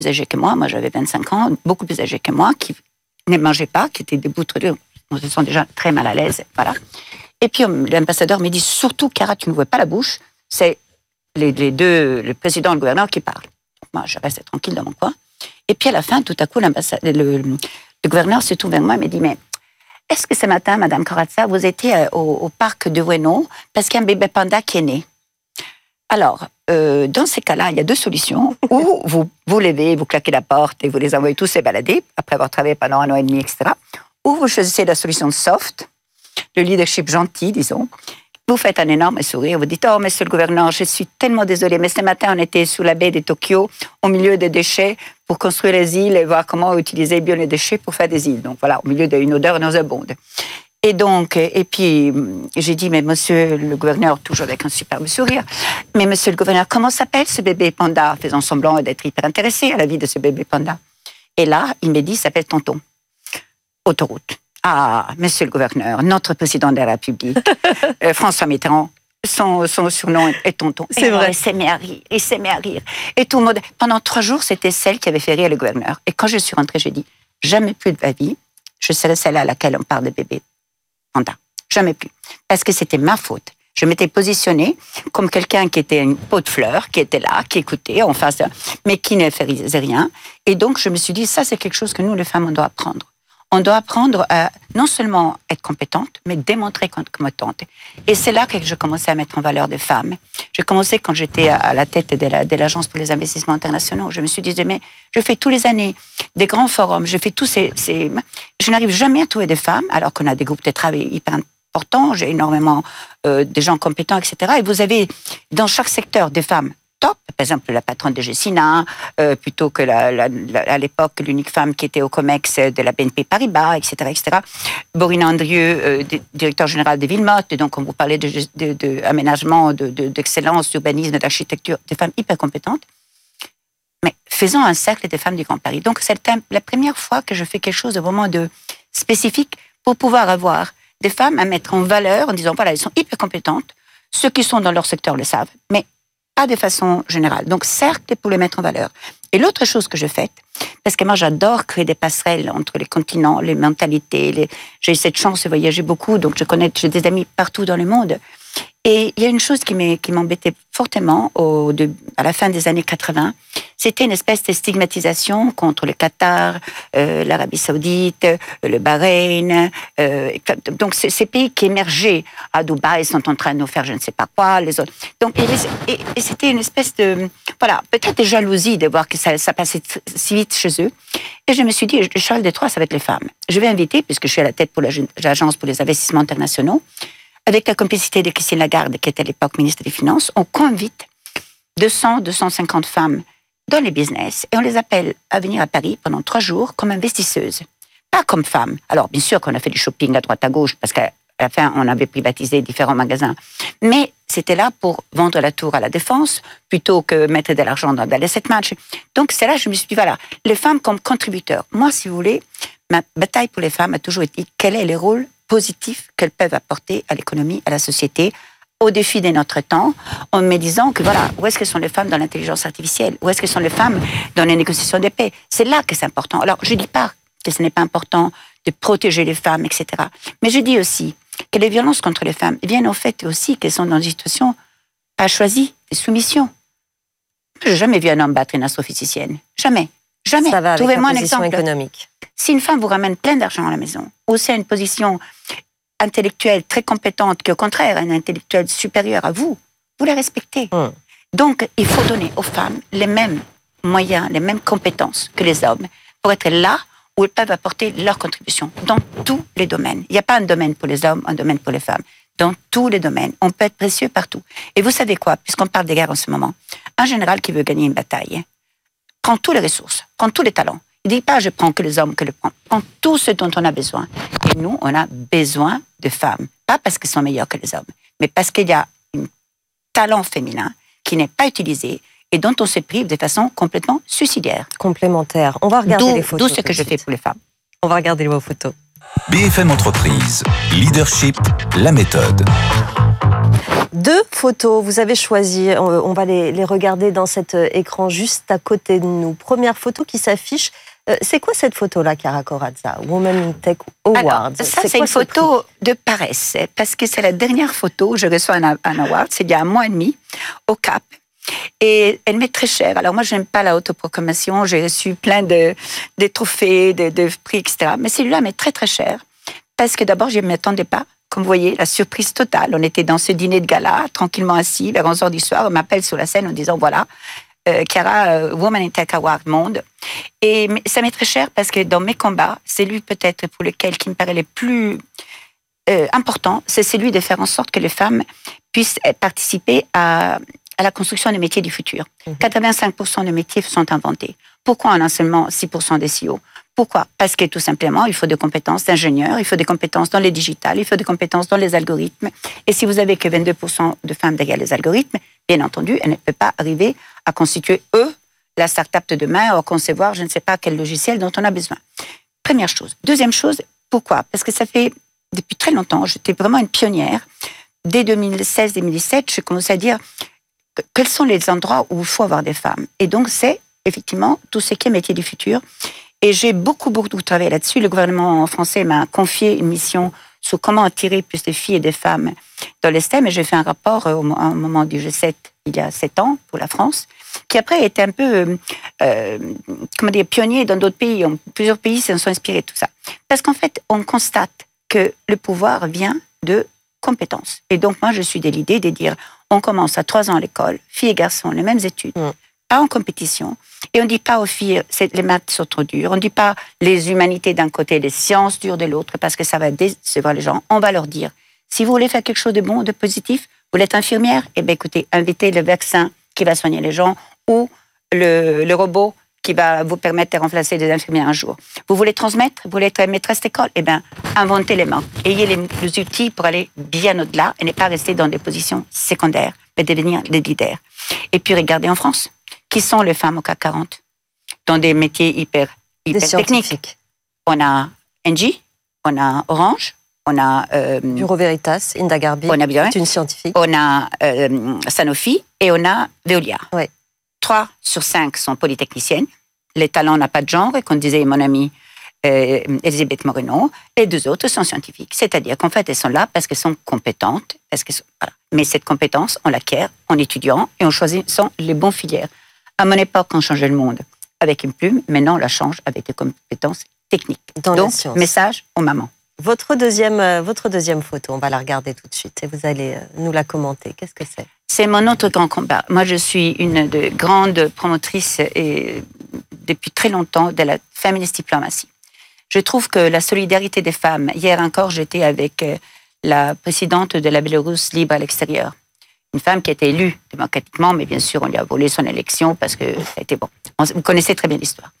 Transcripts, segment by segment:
plus âgés que moi j'avais 25 ans, beaucoup plus âgés que moi, qui ne mangeaient pas, qui étaient debout tous les deux, on se sent déjà très mal à l'aise, voilà. Et puis l'ambassadeur me dit, surtout, Cara, tu ne vois pas la bouche, c'est les deux, le président et le gouverneur qui parlent. Donc, moi, je reste tranquille dans mon coin. Et puis à la fin, tout à coup, le gouverneur se tourne vers moi et me dit, mais est-ce que ce matin, Madame Corazza, vous étiez au parc de Ueno parce qu'il y a un bébé panda qui est né? Alors, dans ces cas-là, il y a deux solutions. Ou vous levez, vous claquez la porte et vous les envoyez tous se balader, après avoir travaillé pendant 1 an et demi, etc. Ou vous choisissez la solution soft, le leadership gentil, disons. Vous faites un énorme sourire, vous dites « Oh, monsieur le gouverneur, je suis tellement désolée, mais ce matin, on était sous la baie de Tokyo, au milieu des déchets, pour construire les îles et voir comment utiliser bien les déchets pour faire des îles. Donc voilà, au milieu d'une odeur nauséabonde. » Et donc, et puis, j'ai dit « Mais monsieur le gouverneur, toujours avec un superbe sourire, mais monsieur le gouverneur, comment s'appelle ce bébé panda ?» faisant semblant d'être hyper intéressé à la vie de ce bébé panda. Et là, il me dit « Il s'appelle Tonton. Autoroute. » Ah, monsieur le gouverneur, notre président de la République, François Mitterrand, son surnom est Tonton. C'est vrai. Il s'est mis à rire. Et tout le monde, pendant 3 jours, c'était celle qui avait fait rire le gouverneur. Et quand je suis rentrée, j'ai dit, jamais plus de ma vie, je serai celle à laquelle on parle de bébé panda. Jamais plus. Parce que c'était ma faute. Je m'étais positionnée comme quelqu'un qui était une pot de fleurs, qui était là, qui écoutait, en face, mais qui ne faisait rien. Et donc, je me suis dit, ça, c'est quelque chose que nous, les femmes, on doit apprendre. On doit apprendre à non seulement être compétente, mais démontrer qu'on est compétente. Et c'est là que je commençais à mettre en valeur des femmes. J'ai commencé quand j'étais à la tête de l'Agence pour les investissements internationaux. Je me suis dit, mais je fais tous les années des grands forums, je fais tous ces... Je n'arrive jamais à trouver des femmes, alors qu'on a des groupes de travail hyper importants, j'ai énormément de gens compétents, etc. Et vous avez dans chaque secteur des femmes top, par exemple la patronne de Gessina, plutôt que à l'époque l'unique femme qui était au COMEX de la BNP Paribas, etc., etc. Borina Andrieux, directeur général de Villemotte, donc on vous parlait d'aménagement, d'excellence, d'urbanisme, d'architecture, des femmes hyper compétentes. Mais faisons un cercle des femmes du Grand Paris. Donc c'est la première fois que je fais quelque chose de vraiment spécifique pour pouvoir avoir des femmes à mettre en valeur en disant, voilà, elles sont hyper compétentes, ceux qui sont dans leur secteur le savent, mais pas de façon générale. Donc, certes, pour les mettre en valeur. Et l'autre chose que je fais, parce que moi, j'adore créer des passerelles entre les continents, les mentalités. J'ai eu cette chance de voyager beaucoup, donc j'ai des amis partout dans le monde. Et il y a une chose qui m'embêtait fortement à la fin des années 80, c'était une espèce de stigmatisation contre le Qatar, l'Arabie Saoudite, le Bahreïn. Donc ces pays qui émergeaient à Dubaï sont en train de nous faire je ne sais pas quoi, les autres. Donc et c'était une espèce de peut-être de jalousie de voir que ça passait si vite chez eux. Et je me suis dit, le cheval de Troie, ça va être les femmes. Je vais inviter, puisque je suis à la tête pour l'Agence pour les investissements internationaux, avec la complicité de Christine Lagarde, qui était à l'époque ministre des Finances, on convite 200-250 femmes dans les business et on les appelle à venir à Paris pendant 3 jours comme investisseuses, pas comme femmes. Alors, bien sûr qu'on a fait du shopping à droite à gauche parce qu'à la fin, on avait privatisé différents magasins. Mais c'était là pour vendre la tour à la Défense plutôt que mettre de l'argent dans l'asset match. Donc, c'est là que je me suis dit, voilà, les femmes comme contributeurs. Moi, si vous voulez, ma bataille pour les femmes a toujours été quel est le rôle positifs qu'elles peuvent apporter à l'économie, à la société, au défi de notre temps, en me disant que voilà, où est-ce que sont les femmes dans l'intelligence artificielle? Où est-ce que sont les femmes dans les négociations de paix? C'est là que c'est important. Alors, je ne dis pas que ce n'est pas important de protéger les femmes, etc. Mais je dis aussi que les violences contre les femmes viennent au fait aussi qu'elles sont dans une situation pas choisie, de soumission. Je n'ai jamais vu un homme battre une astrophysicienne. Jamais. Jamais. Ça va avec Trouvez-moi la un position exemple. économique. Si une femme vous ramène plein d'argent à la maison, ou c'est une position intellectuelle très compétente, qui au contraire est une intellectuelle supérieure à vous, vous la respectez. Donc, il faut donner aux femmes les mêmes moyens, les mêmes compétences que les hommes, pour être là où elles peuvent apporter leur contribution, dans tous les domaines. Il n'y a pas un domaine pour les hommes, un domaine pour les femmes. Dans tous les domaines, on peut être précieux partout. Et vous savez quoi, puisqu'on parle des guerres en ce moment, un général qui veut gagner une bataille, prend toutes les ressources, prend tous les talents. Il ne dit pas, je prends que les hommes que le prend. Prend tout ce dont on a besoin. Et nous, on a besoin de femmes. Pas parce qu'elles sont meilleures que les hommes, mais parce qu'il y a un talent féminin qui n'est pas utilisé et dont on se prive de façon complètement suicidaire. Complémentaire. On va regarder les photos. D'où ce que je fais pour les femmes. On va regarder vos photos. BFM Entreprise, leadership, la méthode. 2 photos, vous avez choisi, on va les regarder dans cet écran juste à côté de nous. Première photo qui s'affiche. C'est quoi cette photo-là, Chiara Corazza? Women in Tech Awards. Ça, c'est une photo de paresse, parce que c'est la dernière photo où je reçois un award, c'est il y a un mois et demi, au Cap. Et elle m'est très chère. Alors moi, je n'aime pas la autoproclamation, j'ai reçu plein de trophées, de prix, etc. Mais celui-là m'est très, très cher, parce que d'abord, je ne m'y attendais pas. Comme vous voyez, la surprise totale. On était dans ce dîner de gala, tranquillement assis, vers 11h du soir. On m'appelle sur la scène en disant, voilà, Chiara, Women in Tech Award Monde. Et ça m'est très cher parce que dans mes combats, c'est lui peut-être pour lequel qui me paraît le plus important, c'est celui de faire en sorte que les femmes puissent participer à la construction des métiers du futur. 85% des métiers sont inventés. Pourquoi on a seulement 6% des CEO? Pourquoi? Parce que tout simplement, il faut des compétences d'ingénieurs, il faut des compétences dans les digitales, il faut des compétences dans les algorithmes. Et si vous avez que 22% de femmes derrière les algorithmes, bien entendu, elles ne peuvent pas arriver à constituer, la start-up de demain, ou à concevoir je ne sais pas quel logiciel dont on a besoin. Première chose. Deuxième chose, pourquoi? Parce que ça fait depuis très longtemps, j'étais vraiment une pionnière. Dès 2016-2017, je commençais à dire quels sont les endroits où il faut avoir des femmes. Et donc, c'est effectivement tout ce qui est métier du futur. Et j'ai beaucoup travaillé là-dessus. Le gouvernement français m'a confié une mission sur comment attirer plus de filles et de femmes dans les STEM. Et j'ai fait un rapport au moment du G7, il y a 7 ans, pour la France, qui après a été un peu pionnier dans d'autres pays. Plusieurs pays se sont inspirés de tout ça. Parce qu'en fait, on constate que le pouvoir vient de compétences. Et donc, moi, je suis de l'idée de dire, on commence à 3 ans à l'école, filles et garçons, les mêmes études, pas en compétition. Et on ne dit pas aux filles, les maths sont trop dures. On ne dit pas les humanités d'un côté, les sciences dures de l'autre, parce que ça va décevoir les gens. On va leur dire, si vous voulez faire quelque chose de bon, de positif, vous voulez être infirmière, eh bien, écoutez, invitez le vaccin qui va soigner les gens ou le robot qui va vous permettre de remplacer des infirmières un jour. Vous voulez transmettre, vous voulez être maîtresse d'école, eh bien, inventez les mains. Ayez les outils pour aller bien au-delà et ne pas rester dans des positions secondaires, mais devenir des leaders. Et puis, regardez en France. Qui sont les femmes au CAC 40 dans des métiers hyper techniques? On a Engie, on a Orange, on a Bureau Veritas, Hinda Gharbi, c'est une scientifique. On a Sanofi et on a Veolia. Ouais. 3 sur 5 sont polytechniciennes. Les talents n'ont pas de genre, et comme disait mon amie Elisabeth Moreno, les 2 autres sont scientifiques. C'est-à-dire qu'en fait, elles sont là parce qu'elles sont compétentes. Voilà. Mais cette compétence, on l'acquiert en étudiant et en choisissant les bons filières. À mon époque, on changeait le monde avec une plume. Maintenant, on la change avec des compétences techniques. Donc, message aux mamans. Votre deuxième photo, on va la regarder tout de suite et vous allez nous la commenter. Qu'est-ce que c'est? C'est mon autre grand combat. Moi, je suis une de grandes promotrices et depuis très longtemps de la feminist diplomatie. Je trouve que la solidarité des femmes. Hier encore, j'étais avec la présidente de la Bélarus libre à l'extérieur. Une femme qui a été élue démocratiquement, mais bien sûr, on lui a volé son élection parce que ça a été bon. Vous connaissez très bien l'histoire.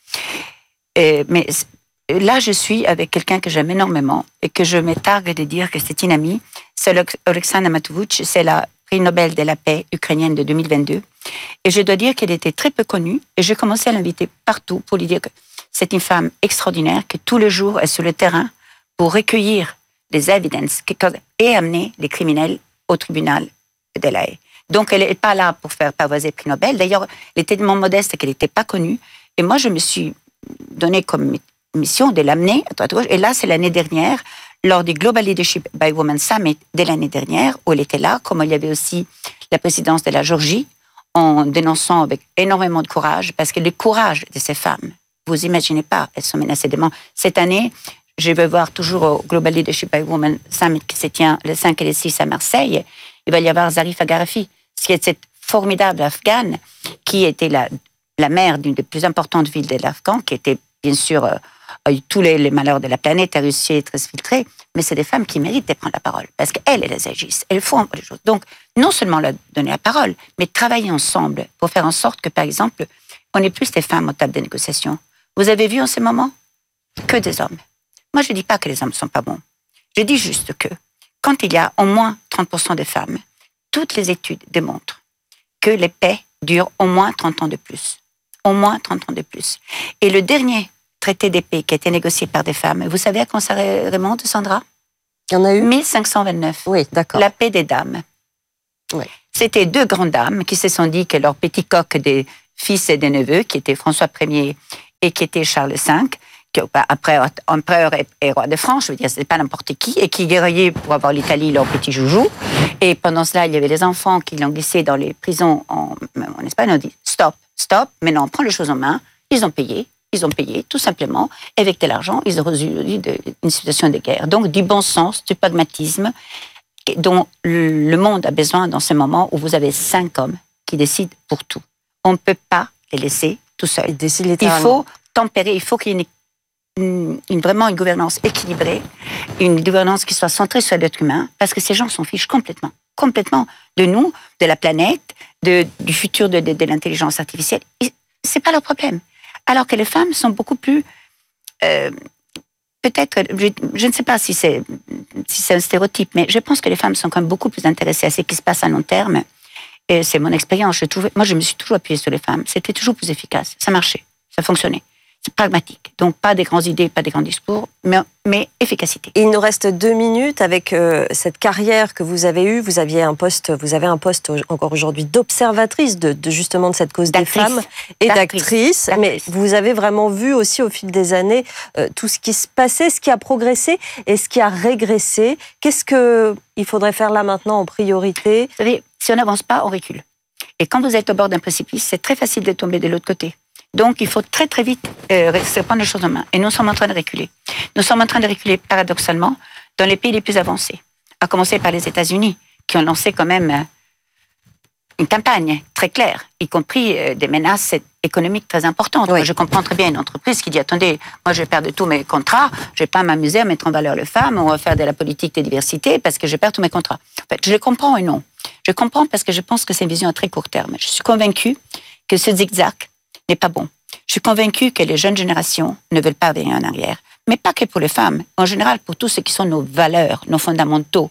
Mais là, je suis avec quelqu'un que j'aime énormément et que je me targue de dire que c'est une amie. C'est Oleksandra Matouch, c'est la prix Nobel de la paix ukrainienne de 2022. Et je dois dire qu'elle était très peu connue et j'ai commencé à l'inviter partout pour lui dire que c'est une femme extraordinaire, que tous les jours est sur le terrain pour recueillir les évidences et amener les criminels au tribunal de la Haye. Donc, elle n'est pas là pour faire pavoiser le prix Nobel. D'ailleurs, elle était tellement modeste qu'elle n'était pas connue. Et moi, je me suis donné comme mission de l'amener à droite à gauche. Et là, c'est l'année dernière, lors du Global Leadership by Women Summit de l'année dernière, où elle était là, comme il y avait aussi la présidence de la Géorgie, en dénonçant avec énormément de courage, parce que le courage de ces femmes, vous imaginez pas, elles sont menacées de mort. Cette année, je vais voir toujours au Global Leadership by Women Summit qui se tient le 5 et le 6 à Marseille. Il va y avoir Zarif Agharafi, qui est cette formidable Afghane, qui était la mère d'une des plus importantes villes de l'Afghan, qui était bien sûr a eu tous les malheurs de la planète, a réussi à être filtrée, mais c'est des femmes qui méritent de prendre la parole, parce qu'elles agissent, elles font les choses. Donc, non seulement leur donner la parole, mais travailler ensemble pour faire en sorte que, par exemple, on ait plus des femmes aux tables de négociation. Vous avez vu en ce moment que des hommes. Moi, je ne dis pas que les hommes ne sont pas bons. Je dis juste que quand il y a au moins 30% de femmes, toutes les études démontrent que les paix durent au moins 30 ans de plus. Au moins 30 ans de plus. Et le dernier traité de paix qui a été négocié par des femmes, vous savez à quand ça remonte, Sandra? Il y en a eu 1529. Oui, d'accord. La paix des dames. Oui. C'était 2 grandes dames qui se sont dit que leur petit coq des fils et des neveux, qui était François Ier et qui était Charles V, qui après empereur et roi de France, je veux dire, c'était pas n'importe qui, et qui guerroyaient pour avoir l'Italie, leur petit joujou. Et pendant cela, il y avait les enfants qui languissaient dans les prisons en Espagne. On dit stop, maintenant on prend les choses en main. Ils ont payé, tout simplement. Et avec de l'argent, ils ont résolu une situation de guerre. Donc, du bon sens, du pragmatisme, dont le monde a besoin dans ce moment où vous avez 5 hommes qui décident pour tout. On ne peut pas les laisser tout seuls. Ils décident littéralement. Il faut tempérer, il faut qu'il y ait vraiment une gouvernance équilibrée, une gouvernance qui soit centrée sur l'être humain, parce que ces gens s'en fichent complètement de nous, de la planète, du futur de l'intelligence artificielle. C'est pas leur problème. Alors que les femmes sont beaucoup plus... peut-être, je ne sais pas si c'est un stéréotype, mais je pense que les femmes sont quand même beaucoup plus intéressées à ce qui se passe à long terme. Et c'est mon expérience. Moi, je me suis toujours appuyée sur les femmes. C'était toujours plus efficace. Ça marchait. Ça fonctionnait. C'est pragmatique. Donc, pas des grandes idées, pas des grands discours, mais efficacité. Il nous reste 2 minutes avec cette carrière que vous avez eue. Vous avez un poste encore aujourd'hui d'observatrice de justement de cette cause des femmes et d'actrice. Mais vous avez vraiment vu aussi au fil des années tout ce qui se passait, ce qui a progressé et ce qui a régressé. Qu'est-ce qu'il faudrait faire là maintenant en priorité? Vous savez, si on n'avance pas, on recule. Et quand vous êtes au bord d'un précipice, c'est très facile de tomber de l'autre côté. Donc, il faut très, très vite prendre les choses en main. Et nous sommes en train de reculer. Nous sommes en train de reculer, paradoxalement, dans les pays les plus avancés. À commencer par les États-Unis, qui ont lancé quand même une campagne très claire, y compris des menaces économiques très importantes. Oui. Moi, je comprends très bien une entreprise qui dit, attendez, moi, je vais perdre tous mes contrats, je vais pas m'amuser à mettre en valeur les femmes, on va faire de la politique de diversité parce que je perds tous mes contrats. En fait, je les comprends et non. Je comprends parce que je pense que c'est une vision à très court terme. Je suis convaincue que ce zigzag n'est pas bon. Je suis convaincue que les jeunes générations ne veulent pas revenir en arrière. Mais pas que pour les femmes. En général, pour tout ce qui sont nos valeurs, nos fondamentaux,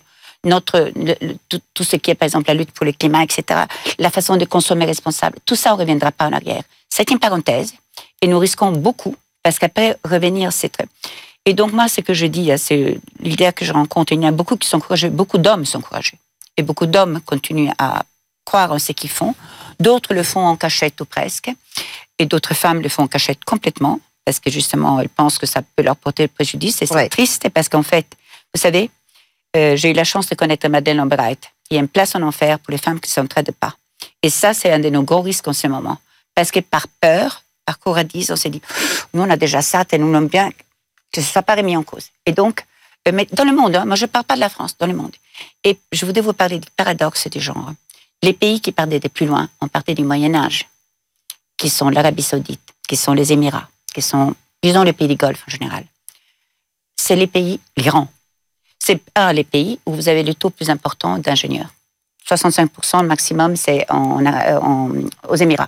tout ce qui est, par exemple, la lutte pour le climat, etc., la façon de consommer responsable, tout ça, on ne reviendra pas en arrière. C'est une parenthèse et nous risquons beaucoup parce qu'après, revenir, c'est très... Et donc, moi, ce que je dis à ces leaders que je rencontre, il y en a beaucoup qui sont courageux, beaucoup d'hommes sont courageux. Et beaucoup d'hommes continuent à croire en ce qu'ils font. D'autres le font en cachette ou presque. Et d'autres femmes le font en cachette complètement, parce que justement, elles pensent que ça peut leur porter préjudice. Et c'est triste, parce qu'en fait, vous savez, j'ai eu la chance de connaître Madeleine Albright. Il y a une place en enfer pour les femmes qui ne s'entraident pas. Et ça, c'est un de nos gros risques en ce moment. Parce que par peur, par courradise, on s'est dit, nous, on a déjà ça, et nous l'aimons bien, que ce ne soit pas remis en cause. Et donc, mais dans le monde, moi, je ne parle pas de la France, dans le monde. Et je voudrais vous parler du paradoxe du genre. Les pays qui partaient de plus loin, on partait du Moyen-Âge, qui sont l'Arabie Saoudite, qui sont les Émirats, qui sont, disons, les pays du Golfe en général. C'est les pays, l'Iran. C'est les pays où vous avez le taux plus important d'ingénieurs. 65% maximum, c'est aux Émirats.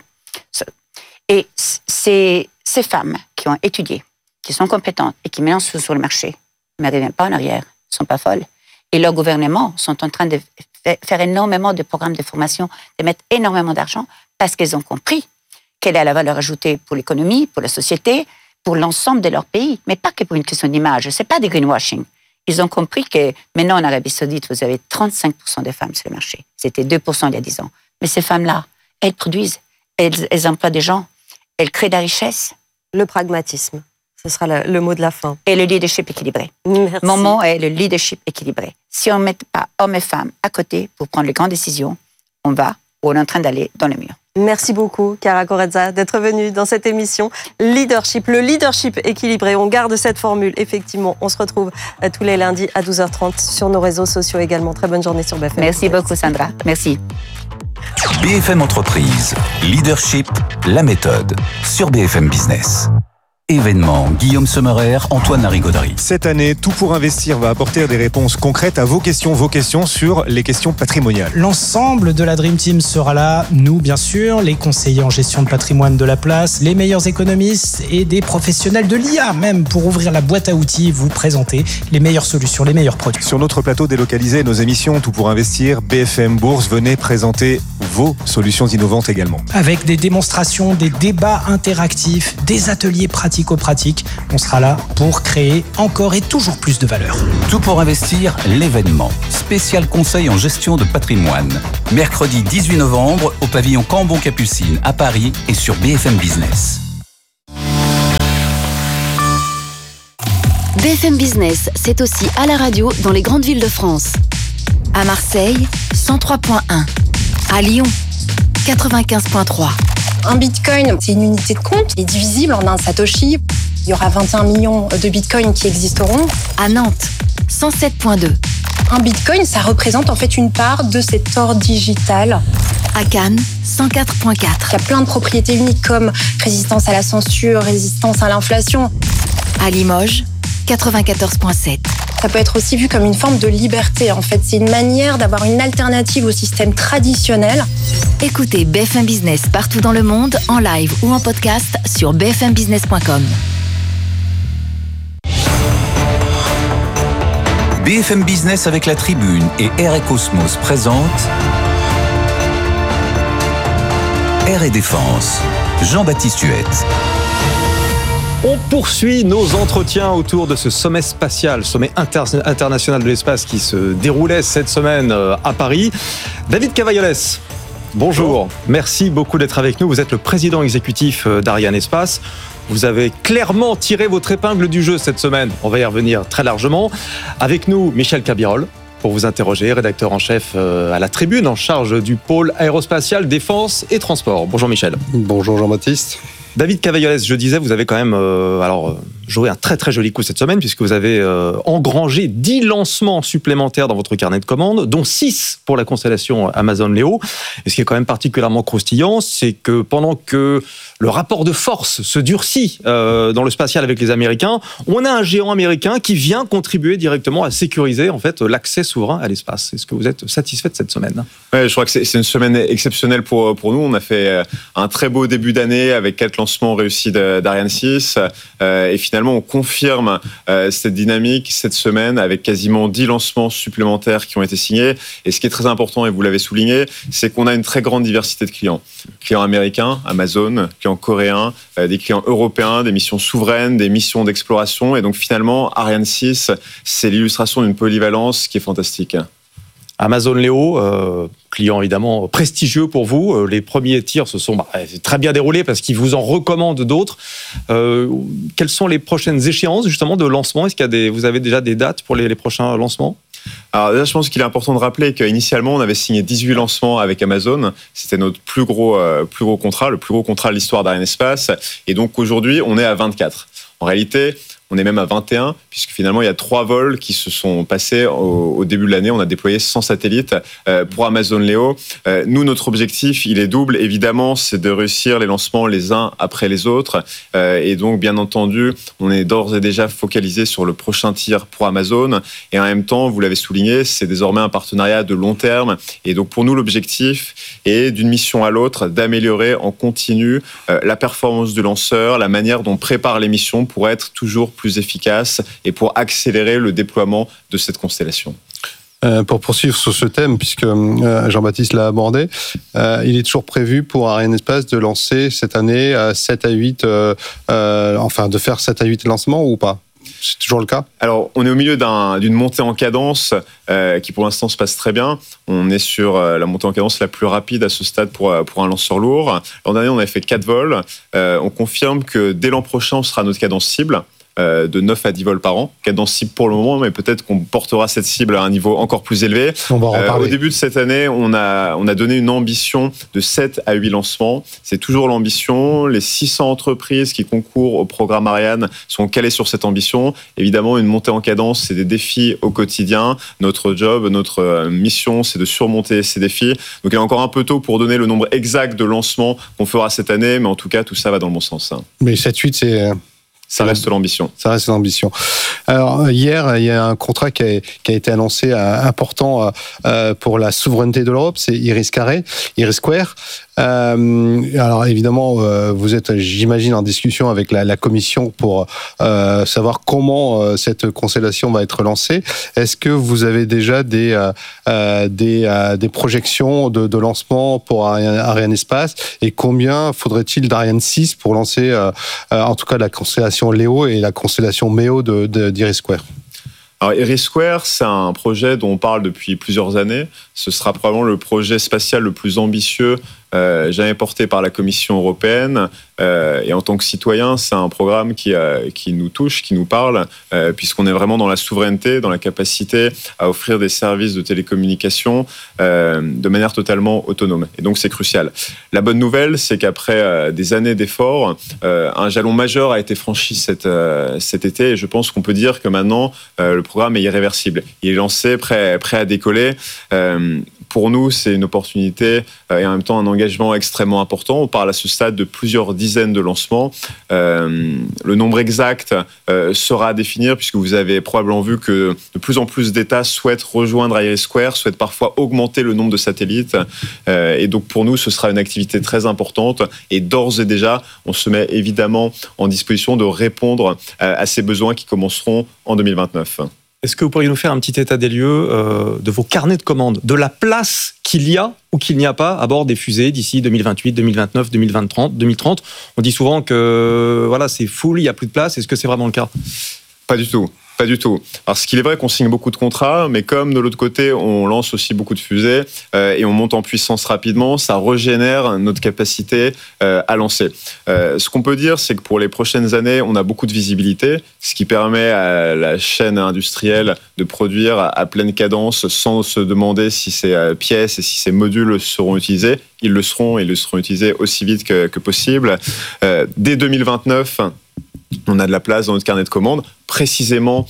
Et ces femmes qui ont étudié, qui sont compétentes et qui mettent sur le marché, ne reviennent pas en arrière, ne sont pas folles. Et leurs gouvernements sont en train de faire énormément de programmes de formation, de mettre énormément d'argent, parce qu'ils ont compris quelle est la valeur ajoutée pour l'économie, pour la société, pour l'ensemble de leur pays, mais pas que pour une question d'image. C'est pas du greenwashing. Ils ont compris que maintenant en Arabie Saoudite, vous avez 35% de femmes sur le marché. C'était 2% il y a 10 ans. Mais ces femmes-là, elles produisent, elles emploient des gens, elles créent de la richesse. Le pragmatisme, ce sera le mot de la fin. Et le leadership équilibré. Merci. Mon mot est le leadership équilibré. Si on ne met pas hommes et femmes à côté pour prendre les grandes décisions, on est en train d'aller dans le mur. Merci beaucoup, Chiara Corazza, d'être venue dans cette émission Leadership, le leadership équilibré. On garde cette formule, effectivement. On se retrouve tous les lundis à 12h30 sur nos réseaux sociaux également. Très bonne journée sur BFM. Merci beaucoup, Sandra. Merci. BFM Entreprise, Leadership, la méthode, sur BFM Business. Événement, Guillaume Sommerer, Antoine Larigauderie. Cette année, Tout pour investir va apporter des réponses concrètes à vos questions sur les questions patrimoniales. L'ensemble de la Dream Team sera là, nous bien sûr, les conseillers en gestion de patrimoine de la place, les meilleurs économistes et des professionnels de l'IA même pour ouvrir la boîte à outils et vous présenter les meilleures solutions, les meilleurs produits. Sur notre plateau délocalisé, nos émissions Tout pour investir, BFM Bourse, venez présenter vos solutions innovantes également. Avec des démonstrations, des débats interactifs, des ateliers pratiques pratico-pratique. On sera là pour créer encore et toujours plus de valeur. Tout pour investir, l'événement. Spécial conseil en gestion de patrimoine. Mercredi 18 novembre au pavillon Cambon-Capucine à Paris et sur BFM Business. BFM Business, c'est aussi à la radio dans les grandes villes de France. À Marseille, 103.1. À Lyon, 95.3. Un bitcoin, c'est une unité de compte, il est divisible en un satoshi. Il y aura 21 millions de bitcoins qui existeront. À Nantes, 107.2. Un bitcoin, ça représente en fait une part de cet or digital. À Cannes, 104.4. Il y a plein de propriétés uniques comme résistance à la censure, résistance à l'inflation. À Limoges, 94.7. Ça peut être aussi vu comme une forme de liberté. En fait, c'est une manière d'avoir une alternative au système traditionnel. Écoutez BFM Business partout dans le monde, en live ou en podcast sur bfmbusiness.com. BFM Business avec la Tribune et Air et Cosmos présente Air et Défense. Jean-Baptiste Huette. On poursuit nos entretiens autour de ce sommet spatial, sommet international de l'espace qui se déroulait cette semaine à Paris. David Cavaillolles, bonjour. Merci beaucoup d'être avec nous. Vous êtes le président exécutif d'Ariane Espace. Vous avez clairement tiré votre épingle du jeu cette semaine. On va y revenir très largement. Avec nous, Michel Cabirol, pour vous interroger, rédacteur en chef à la Tribune, en charge du pôle aérospatial, défense et transport. Bonjour Michel. Bonjour Jean-Baptiste. David Cavaillolles, je disais, vous avez quand même joué un très très joli coup cette semaine puisque vous avez engrangé 10 lancements supplémentaires dans votre carnet de commandes, dont 6 pour la constellation Amazon Leo. Et ce qui est quand même particulièrement croustillant, c'est que pendant que le rapport de force se durcit dans le spatial avec les Américains, on a un géant américain qui vient contribuer directement à sécuriser en fait l'accès souverain à l'espace. Est-ce que vous êtes satisfait de cette semaine ? Ouais, je crois que c'est une semaine exceptionnelle pour nous. On a fait un très beau début d'année avec 4 lancements réussis d'Ariane 6 et finalement on confirme cette dynamique cette semaine avec quasiment 10 lancements supplémentaires qui ont été signés. Et ce qui est très important, et vous l'avez souligné, c'est qu'on a une très grande diversité de clients. Clients américains, Amazon, clients coréens, des clients européens, des missions souveraines, des missions d'exploration. Et donc finalement, Ariane 6, c'est l'illustration d'une polyvalence qui est fantastique. Amazon Leo, client évidemment prestigieux pour vous. Les premiers tirs se sont très bien déroulés parce qu'ils vous en recommandent d'autres. Quelles sont les prochaines échéances justement de lancement ? Est-ce qu'il y a vous avez déjà des dates pour les prochains lancements ? Alors déjà, je pense qu'il est important de rappeler qu'initialement, on avait signé 18 lancements avec Amazon. C'était notre plus gros contrat, le plus gros contrat de l'histoire d'Ariane Espace. Et donc aujourd'hui, on est à 24. En réalité, on est même à 21, puisque finalement, il y a 3 vols qui se sont passés au début de l'année. On a déployé 100 satellites pour Amazon Leo. Nous, notre objectif, il est double. Évidemment, c'est de réussir les lancements les uns après les autres. Et donc, bien entendu, on est d'ores et déjà focalisé sur le prochain tir pour Amazon. Et en même temps, vous l'avez souligné, c'est désormais un partenariat de long terme. Et donc, pour nous, l'objectif est, d'une mission à l'autre, d'améliorer en continu la performance du lanceur, la manière dont on prépare les missions pour être toujours plus efficace et pour accélérer le déploiement de cette constellation. Pour poursuivre sur ce thème, puisque Jean-Baptiste l'a abordé, il est toujours prévu pour Ariane Espace de lancer cette année 7 à 8, de faire 7 à 8 lancements ou pas ? C'est toujours le cas ? Alors, on est au milieu d'une montée en cadence qui, pour l'instant, se passe très bien. On est sur la montée en cadence la plus rapide à ce stade pour un lanceur lourd. L'an dernier, on avait fait 4 vols. On confirme que dès l'an prochain, on sera à notre cadence cible. De 9 à 10 vols par an, cadence cible pour le moment, mais peut-être qu'on portera cette cible à un niveau encore plus élevé. On va en reparler. Au début de cette année, on a donné une ambition de 7 à 8 lancements. C'est toujours l'ambition. Les 600 entreprises qui concourent au programme Ariane sont calées sur cette ambition. Évidemment, une montée en cadence, c'est des défis au quotidien. Notre job, notre mission, c'est de surmonter ces défis. Donc, il est encore un peu tôt pour donner le nombre exact de lancements qu'on fera cette année, mais en tout cas, tout ça va dans le bon sens. Mais 7-8, ça reste l'ambition. Ça reste l'ambition. Alors, hier, il y a un contrat qui a été annoncé important pour la souveraineté de l'Europe, c'est Iris Square. Alors évidemment, vous êtes, j'imagine, en discussion avec la commission pour savoir comment cette constellation va être lancée. Est-ce que vous avez déjà des projections de lancement pour Arianespace, et combien faudrait-il d'Ariane 6 pour lancer en tout cas la constellation Léo et la constellation Méo d'Iris²? Alors, Iris², c'est un projet dont on parle depuis plusieurs années. Ce sera probablement le projet spatial le plus ambitieux jamais porté par la Commission européenne. Et en tant que citoyen, c'est un programme qui nous touche, qui nous parle, puisqu'on est vraiment dans la souveraineté, dans la capacité à offrir des services de télécommunication de manière totalement autonome. Et donc, c'est crucial. La bonne nouvelle, c'est qu'après des années d'efforts, un jalon majeur a été franchi cet été. Et je pense qu'on peut dire que maintenant, le programme est irréversible. Il est lancé, prêt à décoller. Pour nous, c'est une opportunité et en même temps un engagement extrêmement important. On parle à ce stade de plusieurs dizaines de lancements. Le nombre exact sera à définir, puisque vous avez probablement vu que de plus en plus d'États souhaitent rejoindre Iris², souhaitent parfois augmenter le nombre de satellites. Et donc pour nous, ce sera une activité très importante. Et d'ores et déjà, on se met évidemment en disposition de répondre à ces besoins qui commenceront en 2029. Est-ce que vous pourriez nous faire un petit état des lieux de vos carnets de commandes, de la place qu'il y a ou qu'il n'y a pas à bord des fusées d'ici 2028, 2029, 2030 ? On dit souvent que voilà, c'est full, il n'y a plus de place. Est-ce que c'est vraiment le cas ? Pas du tout. Pas du tout. Parce qu'il est vrai qu'on signe beaucoup de contrats, mais comme de l'autre côté, on lance aussi beaucoup de fusées et on monte en puissance rapidement, ça régénère notre capacité à lancer. Ce qu'on peut dire, c'est que pour les prochaines années, on a beaucoup de visibilité, ce qui permet à la chaîne industrielle de produire à pleine cadence sans se demander si ces pièces et si ces modules seront utilisés. Ils le seront utilisés aussi vite que possible. Dès 2029, on a de la place dans notre carnet de commandes, précisément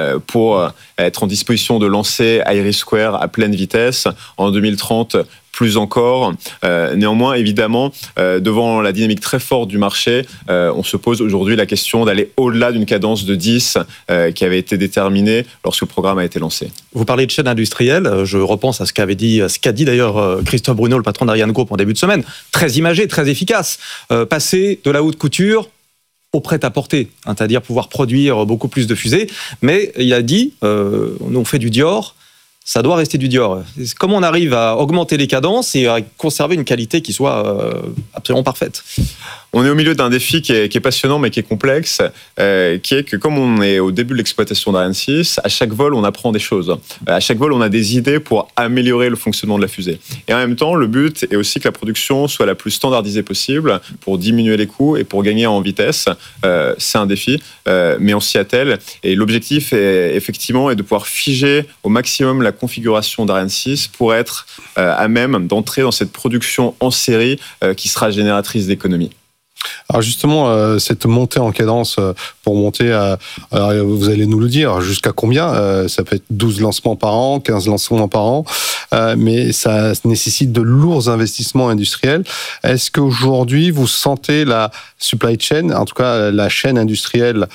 pour être en disposition de lancer Iris² à pleine vitesse. En 2030, plus encore. Néanmoins, évidemment, devant la dynamique très forte du marché, on se pose aujourd'hui la question d'aller au-delà d'une cadence de 10 qui avait été déterminée lorsque le programme a été lancé. Vous parlez de chaîne industrielle, je repense à ce qu'a dit d'ailleurs Christophe Bruno, le patron d'Ariane Group en début de semaine. Très imagé, très efficace. Passer de la haute couture au prêt-à-porter, c'est-à-dire pouvoir produire beaucoup plus de fusées. Mais il a dit, on fait du Dior, ça doit rester du Dior. Comment on arrive à augmenter les cadences et à conserver une qualité qui soit absolument parfaite ? On est au milieu d'un défi qui est passionnant mais qui est complexe, qui est que comme on est au début de l'exploitation d'Ariane 6, à chaque vol on apprend des choses. À chaque vol on a des idées pour améliorer le fonctionnement de la fusée. Et en même temps, le but est aussi que la production soit la plus standardisée possible pour diminuer les coûts et pour gagner en vitesse. C'est un défi, mais on s'y attelle. Et l'objectif est effectivement de pouvoir figer au maximum la configuration d'Ariane 6 pour être à même d'entrer dans cette production en série qui sera génératrice d'économie. Alors justement, cette montée en cadence pour monter à, alors vous allez nous le dire, jusqu'à combien ? Ça peut être 12 lancements par an, 15 lancements par an, mais ça nécessite de lourds investissements industriels. Est-ce qu'aujourd'hui, vous sentez la supply chain, en tout cas la chaîne industrielle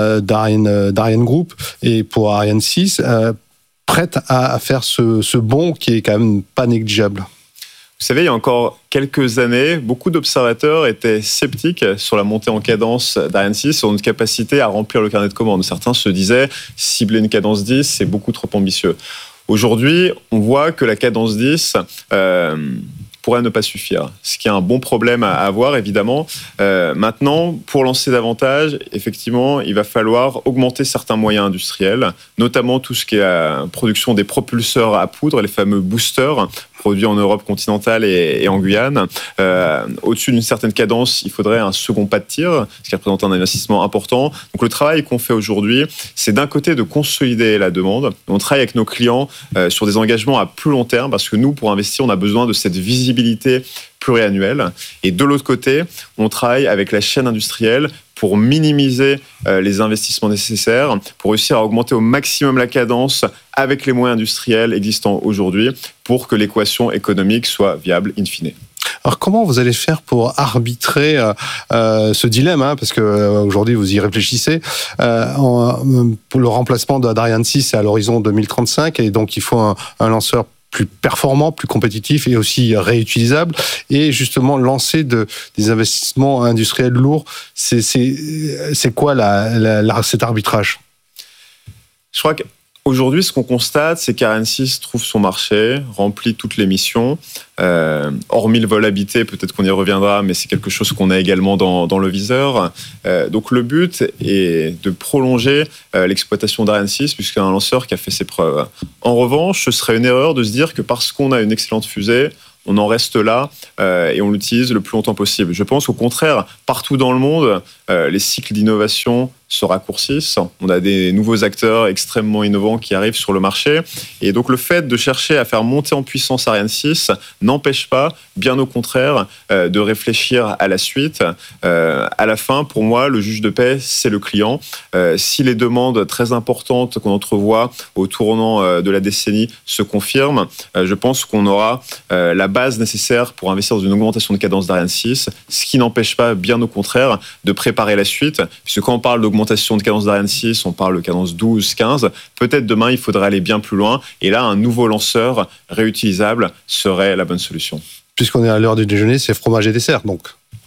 d'Ariane Group et pour Ariane 6, prête à faire ce bond qui est quand même pas négligeable ? Vous savez, il y a encore quelques années, beaucoup d'observateurs étaient sceptiques sur la montée en cadence d'Ariane 6, sur notre capacité à remplir le carnet de commandes. Certains se disaient, cibler une cadence 10, c'est beaucoup trop ambitieux. Aujourd'hui, on voit que la cadence 10 pourrait ne pas suffire, ce qui est un bon problème à avoir, évidemment. Maintenant, pour lancer davantage, effectivement, il va falloir augmenter certains moyens industriels, notamment tout ce qui est la production des propulseurs à poudre, les fameux boosters, produits en Europe continentale et en Guyane. Au-dessus d'une certaine cadence, il faudrait un second pas de tir, ce qui représente un investissement important. Donc le travail qu'on fait aujourd'hui, c'est d'un côté de consolider la demande. On travaille avec nos clients sur des engagements à plus long terme, parce que nous, pour investir, on a besoin de cette visibilité pluriannuelle. Et de l'autre côté, on travaille avec la chaîne industrielle pour minimiser les investissements nécessaires, pour réussir à augmenter au maximum la cadence avec les moyens industriels existants aujourd'hui, pour que l'équation économique soit viable in fine. Alors comment vous allez faire pour arbitrer ce dilemme, parce que aujourd'hui vous y réfléchissez, pour le remplacement d'Ariane 6 à l'horizon 2035, et donc il faut un lanceur plus performant, plus compétitif et aussi réutilisable. Et justement, lancer des investissements industriels lourds, c'est quoi cet arbitrage ? Je crois qu'aujourd'hui, ce qu'on constate, c'est qu'Ariane 6 trouve son marché, remplit toutes les missions. Hormis le vol habité, peut-être qu'on y reviendra, mais c'est quelque chose qu'on a également dans le viseur. Donc le but est de prolonger l'exploitation d'Ariane 6, puisqu'il y a un lanceur qui a fait ses preuves. En revanche, ce serait une erreur de se dire que parce qu'on a une excellente fusée, on en reste là et on l'utilise le plus longtemps possible. Je pense qu'au contraire, partout dans le monde, les cycles d'innovation se raccourcissent. On a des nouveaux acteurs extrêmement innovants qui arrivent sur le marché. Et donc, le fait de chercher à faire monter en puissance Ariane 6 n'empêche pas, bien au contraire, de réfléchir à la suite. À la fin, pour moi, le juge de paix, c'est le client. Si les demandes très importantes qu'on entrevoit au tournant de la décennie se confirment, je pense qu'on aura la base nécessaire pour investir dans une augmentation de cadence d'Ariane 6, ce qui n'empêche pas, bien au contraire, de préparer la suite. Puisque quand on parle d'augmentation de cadence d'Ariane 6, on parle de cadence 12, 15. Peut-être demain, il faudrait aller bien plus loin. Et là, un nouveau lanceur réutilisable serait la bonne solution. Puisqu'on est à l'heure du déjeuner, c'est fromage et dessert, donc.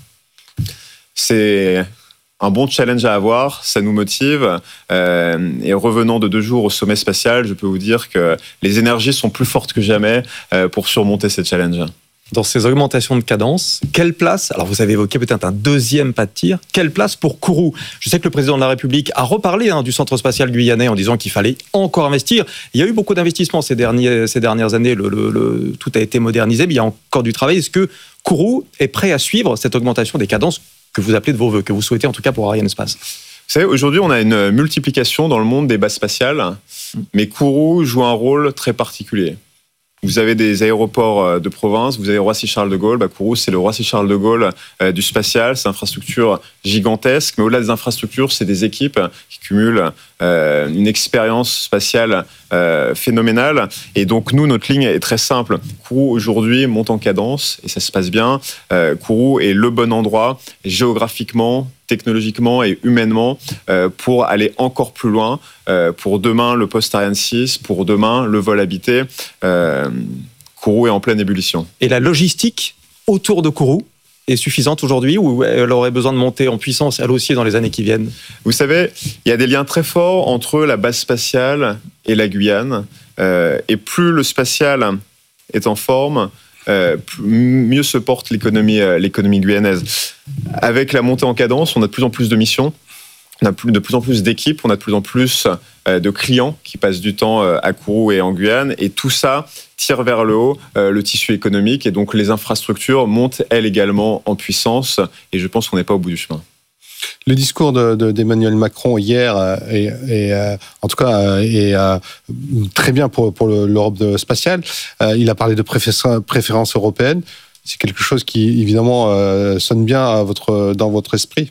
C'est un bon challenge à avoir, ça nous motive. Et revenant de 2 jours au sommet spatial, je peux vous dire que les énergies sont plus fortes que jamais pour surmonter ces challenges. Dans ces augmentations de cadence, quelle place, alors vous avez évoqué peut-être un deuxième pas de tir, quelle place pour Kourou ? Je sais que le président de la République a reparlé du centre spatial guyanais en disant qu'il fallait encore investir. Il y a eu beaucoup d'investissements ces dernières années, tout a été modernisé, mais il y a encore du travail. Est-ce que Kourou est prêt à suivre cette augmentation des cadences que vous appelez de vos voeux, que vous souhaitez en tout cas pour Arianespace ? Vous savez, aujourd'hui, on a une multiplication dans le monde des bases spatiales, mais Kourou joue un rôle très particulier. Vous avez des aéroports de province, vous avez Roissy-Charles de Gaulle. Kourou, c'est le Roissy-Charles de Gaulle du spatial. C'est une infrastructure gigantesque, mais au-delà des infrastructures, c'est des équipes qui cumulent une expérience spatiale phénoménale. Et donc, nous, notre ligne est très simple. Kourou, aujourd'hui, monte en cadence et ça se passe bien. Kourou est le bon endroit géographiquement, technologiquement et humainement pour aller encore plus loin. Pour demain, le poste Ariane 6, pour demain, le vol habité. Kourou est en pleine ébullition. Et la logistique autour de Kourou est suffisante aujourd'hui ou elle aurait besoin de monter en puissance elle aussi dans les années qui viennent ? Vous savez, il y a des liens très forts entre la base spatiale et la Guyane. Et plus le spatial est en forme, mieux se porte l'économie guyanaise. Avec la montée en cadence, on a de plus en plus de missions, on a de plus en plus d'équipes, on a de plus en plus de clients qui passent du temps à Kourou et en Guyane. Et tout ça tire vers le haut le tissu économique. Et donc les infrastructures montent, elles également, en puissance. Et je pense qu'on n'est pas au bout du chemin. Le discours d'Emmanuel Macron hier en tout cas est très bien pour l'Europe spatiale. Il a parlé de préférence européenne. C'est quelque chose qui, évidemment, sonne bien dans votre esprit.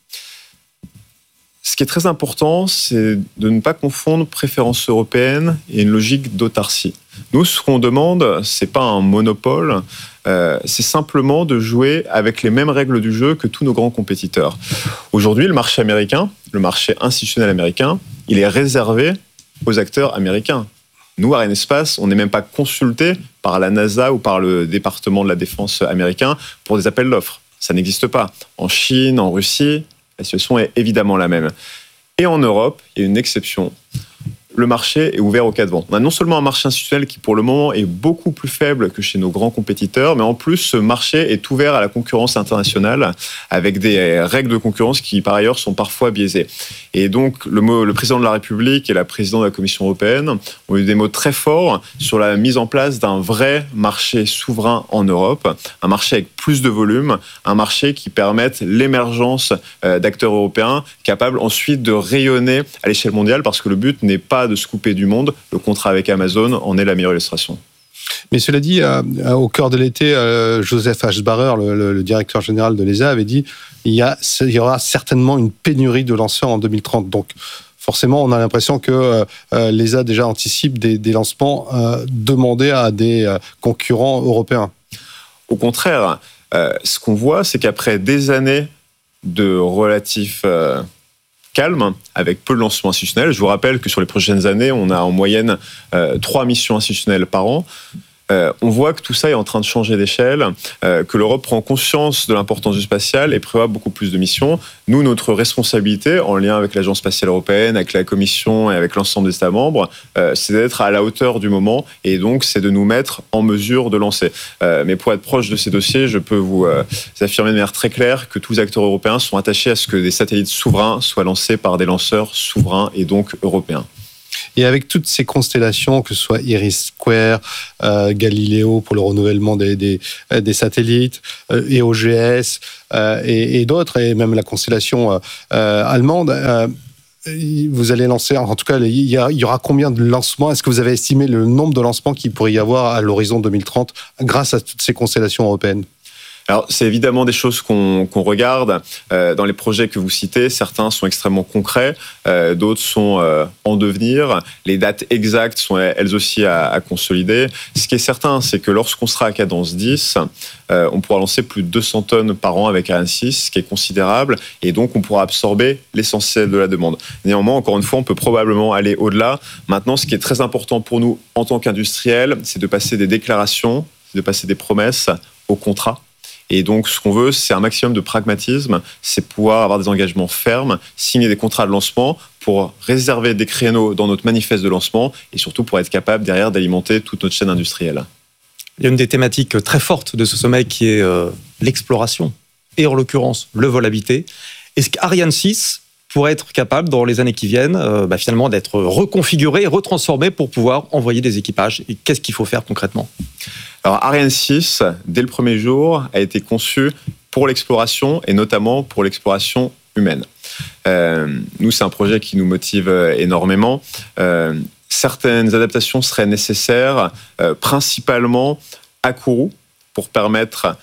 Ce qui est très important, c'est de ne pas confondre préférence européenne et une logique d'autarcie. Nous, ce qu'on demande, c'est pas un monopole, c'est simplement de jouer avec les mêmes règles du jeu que tous nos grands compétiteurs. Aujourd'hui, le marché américain, le marché institutionnel américain, il est réservé aux acteurs américains. Nous, Arianespace, on n'est même pas consulté par la NASA ou par le département de la défense américain pour des appels d'offres. Ça n'existe pas. En Chine, en Russie, la situation est évidemment la même. Et en Europe, il y a une exception. Le marché est ouvert aux quatre vents. On a non seulement un marché institutionnel qui, pour le moment, est beaucoup plus faible que chez nos grands compétiteurs, mais en plus, ce marché est ouvert à la concurrence internationale avec des règles de concurrence qui, par ailleurs, sont parfois biaisées. Et donc, le président de la République et la présidente de la Commission européenne ont eu des mots très forts sur la mise en place d'un vrai marché souverain en Europe, un marché avec plus de volume, un marché qui permette l'émergence d'acteurs européens capables ensuite de rayonner à l'échelle mondiale, parce que le but n'est pas de se couper du monde. Le contrat avec Amazon en est la meilleure illustration. Mais cela dit, au cœur de l'été, Joseph Aschbarer, le directeur général de l'ESA, avait dit il y aura certainement une pénurie de lanceurs en 2030. Donc, forcément, on a l'impression que l'ESA déjà anticipe des lancements demandés à des concurrents européens. Au contraire, ce qu'on voit, c'est qu'après des années de relatif calme, avec peu de lancements institutionnels. Je vous rappelle que sur les prochaines années, on a en moyenne 3 missions institutionnelles par an. On voit que tout ça est en train de changer d'échelle, que l'Europe prend conscience de l'importance du spatial et prévoit beaucoup plus de missions. Nous, notre responsabilité, en lien avec l'Agence spatiale européenne, avec la Commission et avec l'ensemble des États membres, c'est d'être à la hauteur du moment et donc c'est de nous mettre en mesure de lancer. Mais pour être proche de ces dossiers, je peux vous affirmer de manière très claire que tous les acteurs européens sont attachés à ce que des satellites souverains soient lancés par des lanceurs souverains et donc européens. Et avec toutes ces constellations, que ce soit Iris Square, Galileo pour le renouvellement des satellites, EOGS et d'autres, et même la constellation allemande, vous allez lancer, en tout cas, il y aura combien de lancements? Est-ce que vous avez estimé le nombre de lancements qu'il pourrait y avoir à l'horizon 2030 grâce à toutes ces constellations européennes? Alors, c'est évidemment des choses qu'on regarde. Dans les projets que vous citez, certains sont extrêmement concrets, d'autres sont en devenir. Les dates exactes sont elles aussi à consolider. Ce qui est certain, c'est que lorsqu'on sera à cadence 10, on pourra lancer plus de 200 tonnes par an avec Ariane 6, ce qui est considérable, et donc on pourra absorber l'essentiel de la demande. Néanmoins, encore une fois, on peut probablement aller au-delà. Maintenant, ce qui est très important pour nous en tant qu'industriels, c'est de passer des déclarations, de passer des promesses au contrat. Et donc, ce qu'on veut, c'est un maximum de pragmatisme, c'est pouvoir avoir des engagements fermes, signer des contrats de lancement pour réserver des créneaux dans notre manifeste de lancement et surtout pour être capable derrière d'alimenter toute notre chaîne industrielle. Il y a une des thématiques très fortes de ce sommet qui est l'exploration et en l'occurrence le vol habité. Est-ce qu'Ariane 6 pourrait être capable, dans les années qui viennent, finalement d'être reconfiguré, retransformé pour pouvoir envoyer des équipages? Et qu'est-ce qu'il faut faire concrètement? Alors Ariane 6, dès le premier jour, a été conçu pour l'exploration et notamment pour l'exploration humaine. Nous, c'est un projet qui nous motive énormément. Certaines adaptations seraient nécessaires, principalement à Kourou, pour permettre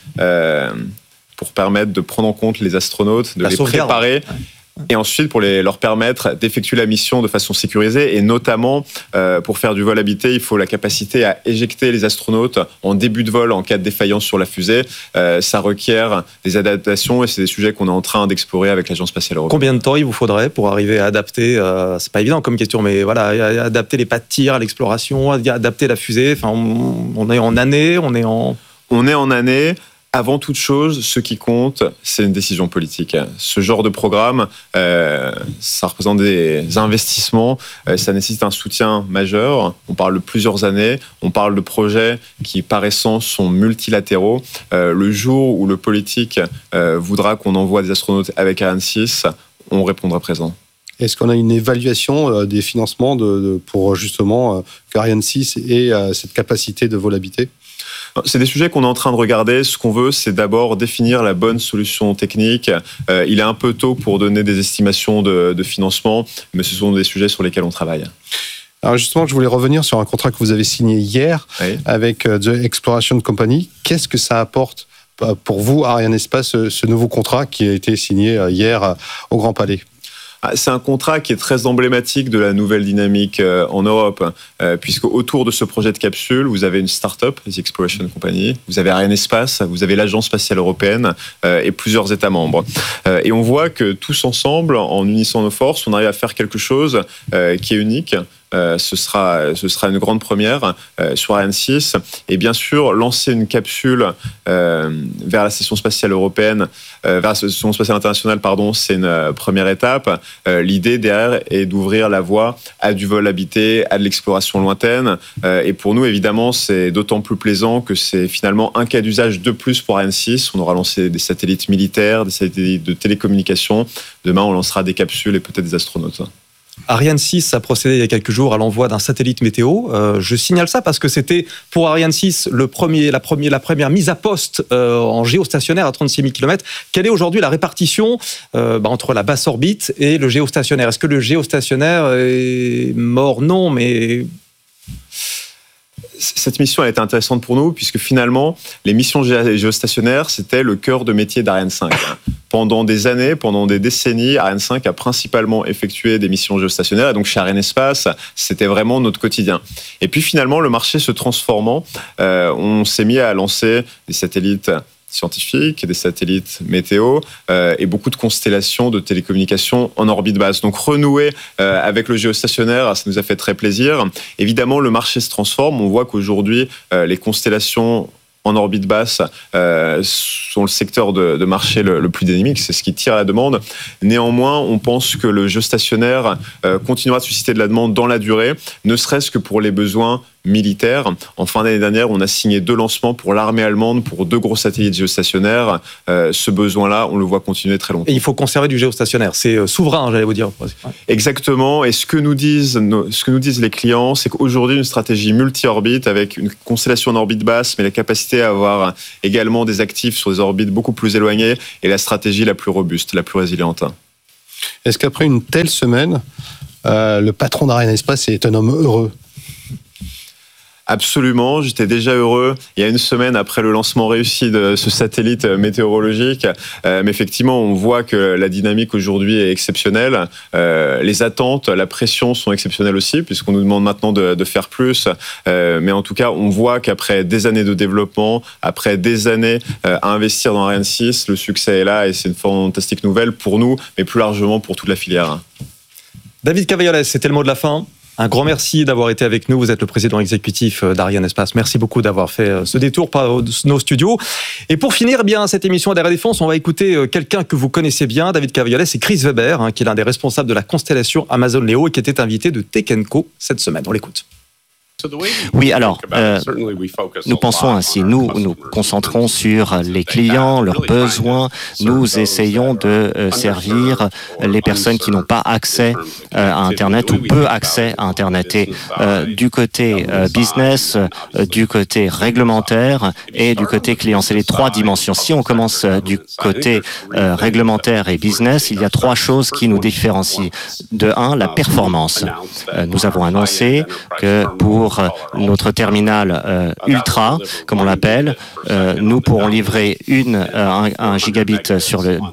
de prendre en compte les astronautes, de les préparer. Et ensuite, pour leur permettre d'effectuer la mission de façon sécurisée, et notamment pour faire du vol habité, il faut la capacité à éjecter les astronautes en début de vol en cas de défaillance sur la fusée. Ça requiert des adaptations et c'est des sujets qu'on est en train d'explorer avec l'Agence spatiale européenne. Combien de temps il vous faudrait pour arriver à adapter, c'est pas évident comme question, mais voilà, adapter les pas de tir à l'exploration, adapter la fusée. Enfin, on est en année, on est en année. Avant toute chose, ce qui compte, c'est une décision politique. Ce genre de programme, ça représente des investissements, ça nécessite un soutien majeur. On parle de plusieurs années, on parle de projets qui, par essence, sont multilatéraux. Le jour où le politique voudra qu'on envoie des astronautes avec Ariane 6, on répondra présent. Est-ce qu'on a une évaluation des financements pour justement qu'Ariane 6 ait cette capacité de vol habité ? C'est des sujets qu'on est en train de regarder. Ce qu'on veut, c'est d'abord définir la bonne solution technique. Il est un peu tôt pour donner des estimations de financement, mais ce sont des sujets sur lesquels on travaille. Alors justement, je voulais revenir sur un contrat que vous avez signé hier avec The Exploration Company. Qu'est-ce que ça apporte pour vous, Arianespace, ce nouveau contrat qui a été signé hier au Grand Palais ? C'est un contrat qui est très emblématique de la nouvelle dynamique en Europe, puisque autour de ce projet de capsule, vous avez une start-up, The Exploration Company, vous avez Arianespace, vous avez l'Agence spatiale européenne et plusieurs États membres. Et on voit que tous ensemble, en unissant nos forces, on arrive à faire quelque chose qui est unique. Ce sera une grande première sur Ariane 6 et bien sûr lancer une capsule vers la station spatiale européenne, vers la station spatiale internationale, c'est une première étape. L'idée derrière est d'ouvrir la voie à du vol habité, à de l'exploration lointaine et pour nous évidemment c'est d'autant plus plaisant que c'est finalement un cas d'usage de plus pour Ariane 6. On aura lancé des satellites militaires, des satellites de télécommunications. Demain on lancera des capsules et peut-être des astronautes. Ariane 6 a procédé il y a quelques jours à l'envoi d'un satellite météo. Je signale ça parce que c'était pour Ariane 6 la première mise à poste en géostationnaire à 36 000 km. Quelle est aujourd'hui la répartition entre la basse orbite et le géostationnaire? Est-ce que le géostationnaire est mort? Non, mais... Cette mission a été intéressante pour nous puisque finalement, les missions géostationnaires, c'était le cœur de métier d'Ariane 5. Pendant des années, pendant des décennies, Ariane 5 a principalement effectué des missions géostationnaires et donc chez Arianespace, c'était vraiment notre quotidien. Et puis finalement, le marché se transformant, on s'est mis à lancer des satellites scientifiques, des satellites météo et beaucoup de constellations de télécommunications en orbite basse. Donc renouer avec le géostationnaire, ça nous a fait très plaisir. Évidemment, le marché se transforme. On voit qu'aujourd'hui, les constellations en orbite basse sont le secteur de marché le plus dynamique, c'est ce qui tire la demande. Néanmoins, on pense que le géostationnaire continuera de susciter de la demande dans la durée, ne serait-ce que pour les besoins militaires. En fin d'année dernière, on a signé 2 lancements pour l'armée allemande pour 2 gros satellites géostationnaires. Ce besoin-là, on le voit continuer très longtemps. Et il faut conserver du géostationnaire. C'est souverain, j'allais vous dire. Exactement. Et ce que nous disent les clients, c'est qu'aujourd'hui, une stratégie multi-orbite avec une constellation en orbite basse, mais la capacité à avoir également des actifs sur des orbites beaucoup plus éloignées est la stratégie la plus robuste, la plus résiliente. Est-ce qu'après une telle semaine, le patron d'Arianespace est un homme heureux ? Absolument, j'étais déjà heureux il y a une semaine après le lancement réussi de ce satellite météorologique. Mais effectivement, on voit que la dynamique aujourd'hui est exceptionnelle. Les attentes, la pression sont exceptionnelles aussi, puisqu'on nous demande maintenant de faire plus. Mais en tout cas, on voit qu'après des années de développement, après des années à investir dans Ariane 6, le succès est là et c'est une fantastique nouvelle pour nous, mais plus largement pour toute la filière. David Cavaillolès, c'était le mot de la fin. Un grand merci d'avoir été avec nous. Vous êtes le président exécutif d'Arianespace. Merci beaucoup d'avoir fait ce détour par nos studios. Et pour finir, cette émission d'Air Défense, on va écouter quelqu'un que vous connaissez bien, David Cavaillolès, c'est Chris Weber, qui est l'un des responsables de la constellation Amazon Leo et qui était invité de Tech & Co cette semaine. On l'écoute. Oui, alors, nous pensons ainsi, nous concentrons sur les clients, leurs besoins, nous essayons de servir les personnes qui n'ont pas accès à Internet ou peu accès à Internet. Et du côté business, du côté réglementaire et du côté client, c'est les 3 dimensions. Si on commence du côté réglementaire et business, il y a 3 choses qui nous différencient. De 1, la performance. Nous avons annoncé que pour notre terminal Ultra, comme on l'appelle, nous pourrons livrer 1 gigabit sur le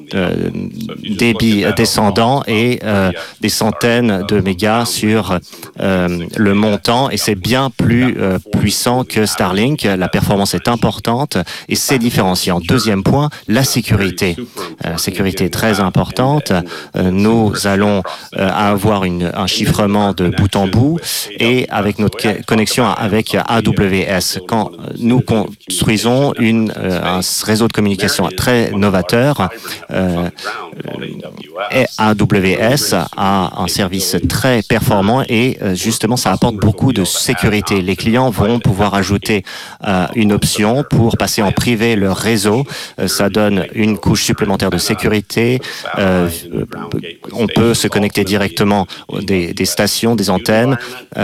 débit descendant et des centaines de mégas sur le montant, et c'est bien plus puissant que Starlink. La performance est importante et c'est différenciant. Deuxième point, la sécurité. Sécurité est très importante. Nous allons avoir un chiffrement de bout en bout et avec notre connexion avec AWS. Quand nous construisons un réseau de communication très novateur, AWS a un service très performant et justement ça apporte beaucoup de sécurité. Les clients vont pouvoir ajouter une option pour passer en privé leur réseau. Ça donne une couche supplémentaire de sécurité. On peut se connecter directement des stations, des antennes,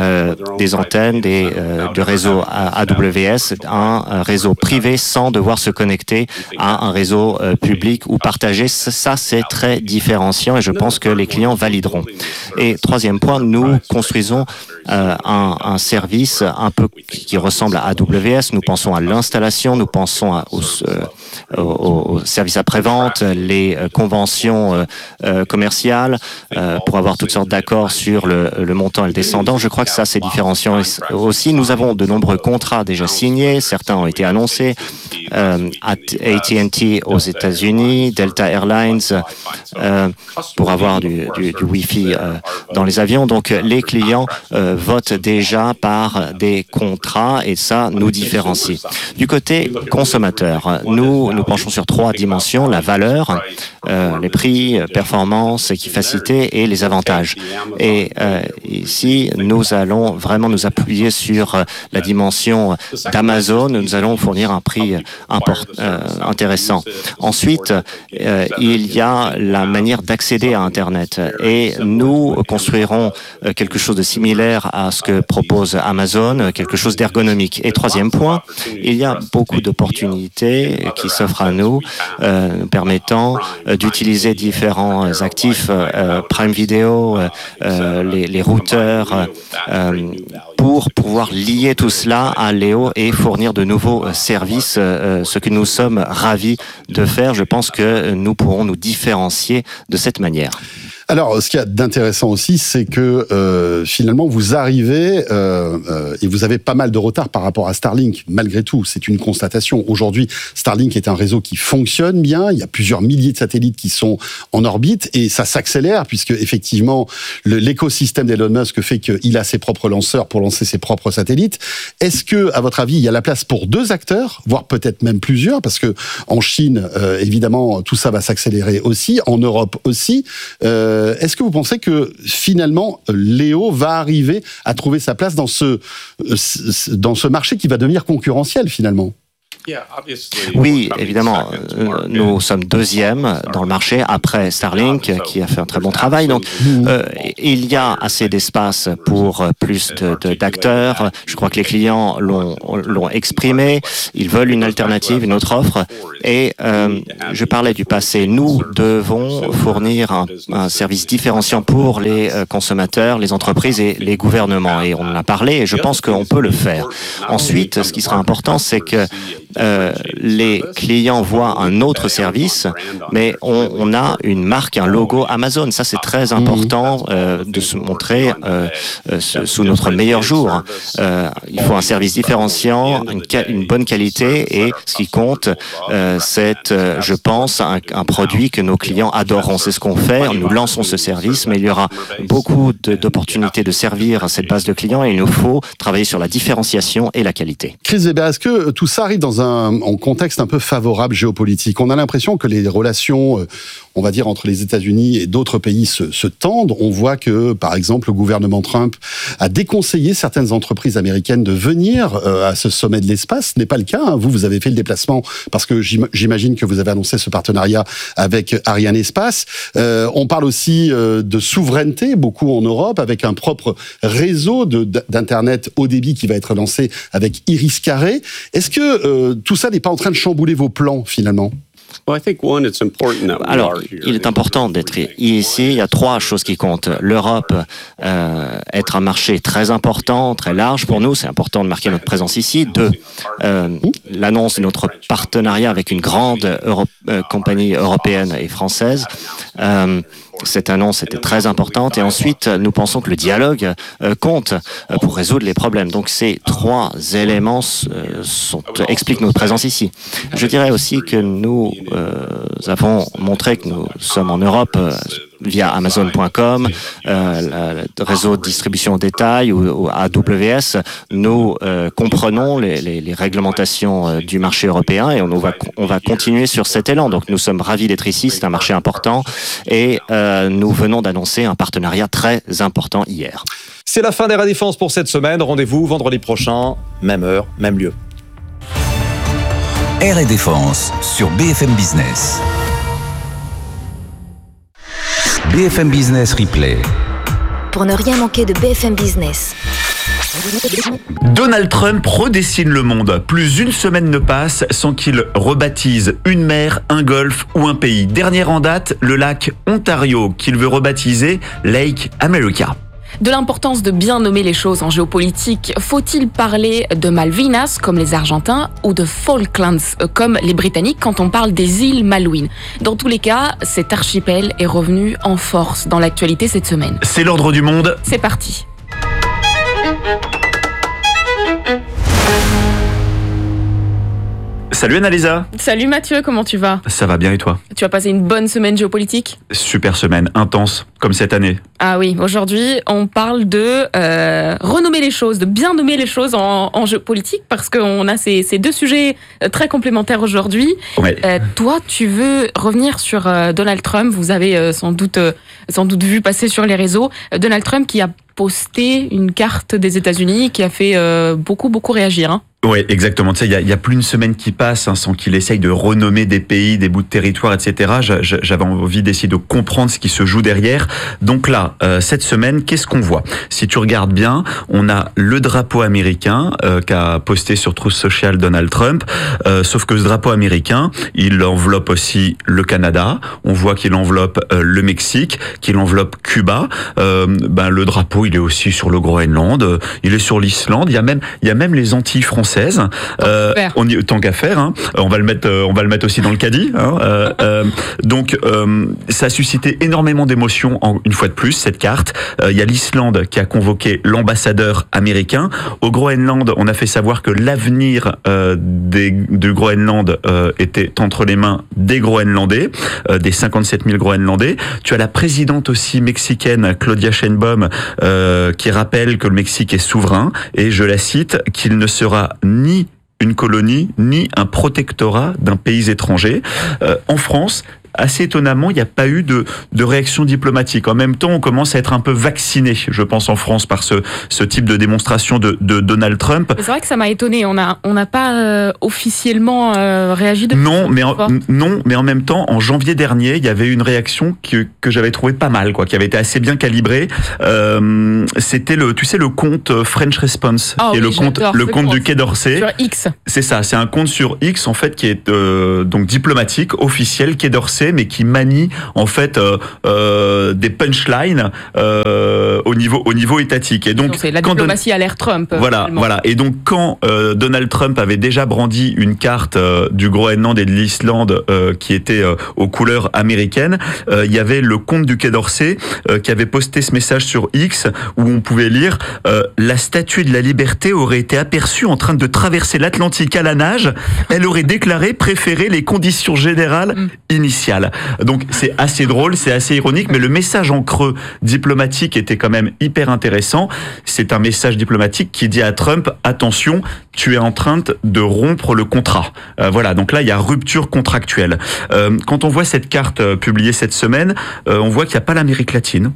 de réseau AWS à un réseau privé sans devoir se connecter à un réseau public ou partagé. Ça, c'est très différenciant et je pense que les clients valideront. Et troisième point, nous construisons un service un peu qui ressemble à AWS. Nous pensons à l'installation, nous pensons au service après-vente, les conventions commerciales pour avoir toutes sortes d'accords sur le montant et le descendant. Je crois que ça, c'est différenciant aussi. Nous avons de nombreux contrats déjà signés, certains ont été annoncés. AT&T aux États-Unis, Delta Airlines pour avoir du Wi-Fi dans les avions. Donc les clients votent déjà par des contrats et ça nous différencie. Du côté consommateur, nous penchons sur 3 dimensions, la valeur, les prix, performance, efficacité et les avantages. Et ici, nous allons vraiment nous appuyer sur la dimension d'Amazon. Nous allons fournir un prix intéressant. Ensuite, il y a la manière d'accéder à Internet et nous construirons quelque chose de similaire à ce que propose Amazon, quelque chose d'ergonomique. Et troisième point, il y a beaucoup d'opportunités qui s'offrent à nous, nous permettant d'utiliser différents actifs, Prime Video, les routeurs, pour pouvoir lier tout cela à Léo et fournir de nouveaux services, ce que nous sommes ravis de faire. Je pense que nous pourrons nous différencier de cette manière. Alors, ce qu'il y a d'intéressant aussi, c'est que finalement, vous arrivez et vous avez pas mal de retard par rapport à Starlink. Malgré tout, c'est une constatation. Aujourd'hui, Starlink est un réseau qui fonctionne bien. Il y a plusieurs milliers de satellites qui sont en orbite et ça s'accélère puisque effectivement, l'écosystème d'Elon Musk fait qu'il a ses propres lanceurs pour lancer ses propres satellites. Est-ce que, à votre avis, il y a la place pour 2 acteurs, voire peut-être même plusieurs, parce que en Chine, évidemment, tout ça va s'accélérer aussi, en Europe aussi. Est-ce que vous pensez que finalement Léo va arriver à trouver sa place dans ce marché qui va devenir concurrentiel finalement? Oui, évidemment, nous sommes 2e dans le marché après Starlink qui a fait un très bon travail. Donc, il y a assez d'espace pour plus d'acteurs. Je crois que les clients l'ont exprimé. Ils veulent une alternative, une autre offre. Et je parlais du passé. Nous devons fournir un service différenciant pour les consommateurs, les entreprises et les gouvernements. Et on en a parlé et je pense qu'on peut le faire. Ensuite, ce qui sera important, c'est que les clients voient un autre service, mais on a une marque, un logo Amazon. Ça, c'est très important de se montrer sous notre meilleur jour. Il faut un service différenciant, une bonne qualité et ce qui compte, c'est, je pense, un produit que nos clients adoreront. C'est ce qu'on fait. Nous lançons ce service, mais il y aura beaucoup d'opportunités de servir cette base de clients et il nous faut travailler sur la différenciation et la qualité. Chris Weber, est-ce que tout ça arrive dans un contexte un peu favorable géopolitique? On a l'impression que les relations, on va dire, entre les États-Unis et d'autres pays se tendent. On voit que, par exemple, le gouvernement Trump a déconseillé certaines entreprises américaines de venir à ce sommet de l'espace. Ce n'est pas le cas. Hein. Vous avez fait le déplacement parce que j'imagine que vous avez annoncé ce partenariat avec Arianespace. On parle aussi de souveraineté, beaucoup en Europe, avec un propre réseau d'Internet haut débit qui va être lancé avec Iris Carré. Est-ce que tout ça n'est pas en train de chambouler vos plans, finalement? Alors, il est important d'être ici. Il y a 3 choses qui comptent. L'Europe, être un marché très important, très large pour nous. C'est important de marquer notre présence ici. 2, l'annonce de notre partenariat avec une grande compagnie européenne et française. Cette annonce était très importante. Et ensuite, nous pensons que le dialogue compte pour résoudre les problèmes. Donc, ces 3 éléments expliquent notre présence ici. Je dirais aussi que nous avons montré que nous sommes en Europe via Amazon.com, le réseau de distribution au détail ou AWS. Nous comprenons les réglementations du marché européen et on va continuer sur cet élan. Donc nous sommes ravis d'être ici, c'est un marché important et nous venons d'annoncer un partenariat très important hier. C'est la fin des Air Défense pour cette semaine. Rendez-vous vendredi prochain, même heure, même lieu. Air Défense sur BFM Business. BFM Business Replay. Pour ne rien manquer de BFM Business. Donald Trump redessine le monde. Plus une semaine ne passe sans qu'il rebaptise une mer, un golfe ou un pays. Dernière en date, le lac Ontario, qu'il veut rebaptiser Lake America. De l'importance de bien nommer les choses en géopolitique, faut-il parler de Malvinas comme les Argentins ou de Falklands comme les Britanniques quand on parle des îles Malouines? Dans tous les cas, cet archipel est revenu en force dans l'actualité cette semaine. C'est l'ordre du monde. C'est parti. Salut Annalisa. Salut Mathieu, comment tu vas? Ça va bien et toi? Tu as passé une bonne semaine géopolitique? Super semaine, intense, comme cette année. Ah oui, aujourd'hui on parle de renommer les choses, de bien nommer les choses en géopolitique parce qu'on a ces 2 sujets très complémentaires aujourd'hui. Ouais. Toi, tu veux revenir sur Donald Trump, vous avez sans doute vu passer sur les réseaux, Donald Trump qui a posté une carte des États-Unis qui a fait beaucoup réagir. Hein. Oui, exactement. Tu sais, il y a plus d'une semaine qui passe sans qu'il essaye de renommer des pays, des bouts de territoire, etc. J'avais envie d'essayer de comprendre ce qui se joue derrière. Donc là, cette semaine, qu'est-ce qu'on voit? Si tu regardes bien, on a le drapeau américain qu'a posté sur Truth Social Donald Trump. Sauf que ce drapeau américain, il enveloppe aussi le Canada. On voit qu'il enveloppe le Mexique, qu'il enveloppe Cuba. Le drapeau, il est aussi sur le Groenland. Il est sur l'Islande. Il y a même les Antilles françaises française. Tant qu'à faire, hein. On va le mettre aussi dans le caddie. Hein. Donc, ça a suscité énormément d'émotions. Une fois de plus, cette carte. Il y a l'Islande qui a convoqué l'ambassadeur américain. Au Groenland, on a fait savoir que l'avenir du Groenland était entre les mains des Groenlandais, des 57 000 Groenlandais. Tu as la présidente aussi mexicaine, Claudia Sheinbaum, qui rappelle que le Mexique est souverain, et je la cite, qu'il ne sera ni une colonie, ni un protectorat d'un pays étranger. En France, assez étonnamment, il n'y a pas eu de réaction diplomatique. En même temps, on commence à être un peu vacciné, je pense, en France, par ce type de démonstration de Donald Trump. C'est vrai que ça m'a étonné. On n'a pas officiellement réagi depuis. Non, mais en même temps, en janvier dernier, il y avait une réaction que j'avais trouvé pas mal, quoi, qui avait été assez bien calibrée. C'était le compte French Response, et le compte du Quai d'Orsay. Sur X. C'est ça, c'est un compte sur X, en fait, qui est donc diplomatique, officiel, Quai d'Orsay, mais qui manie en fait des punchlines au niveau étatique. Et donc c'est la diplomatie à l'ère Trump. Voilà. Et donc quand Donald Trump avait déjà brandi une carte du Groenland et de l'Islande qui était aux couleurs américaines, il y avait le compte du Quai d'Orsay qui avait posté ce message sur X où on pouvait lire la statue de la liberté aurait été aperçue en train de traverser l'Atlantique à la nage. Elle aurait déclaré préférer les conditions générales initiales. Donc c'est assez drôle, c'est assez ironique, mais le message en creux diplomatique était quand même hyper intéressant. C'est un message diplomatique qui dit à Trump, attention, tu es en train de rompre le contrat. Voilà, donc là il y a rupture contractuelle. Quand on voit cette carte publiée cette semaine, on voit qu'il n'y a pas l'Amérique latine.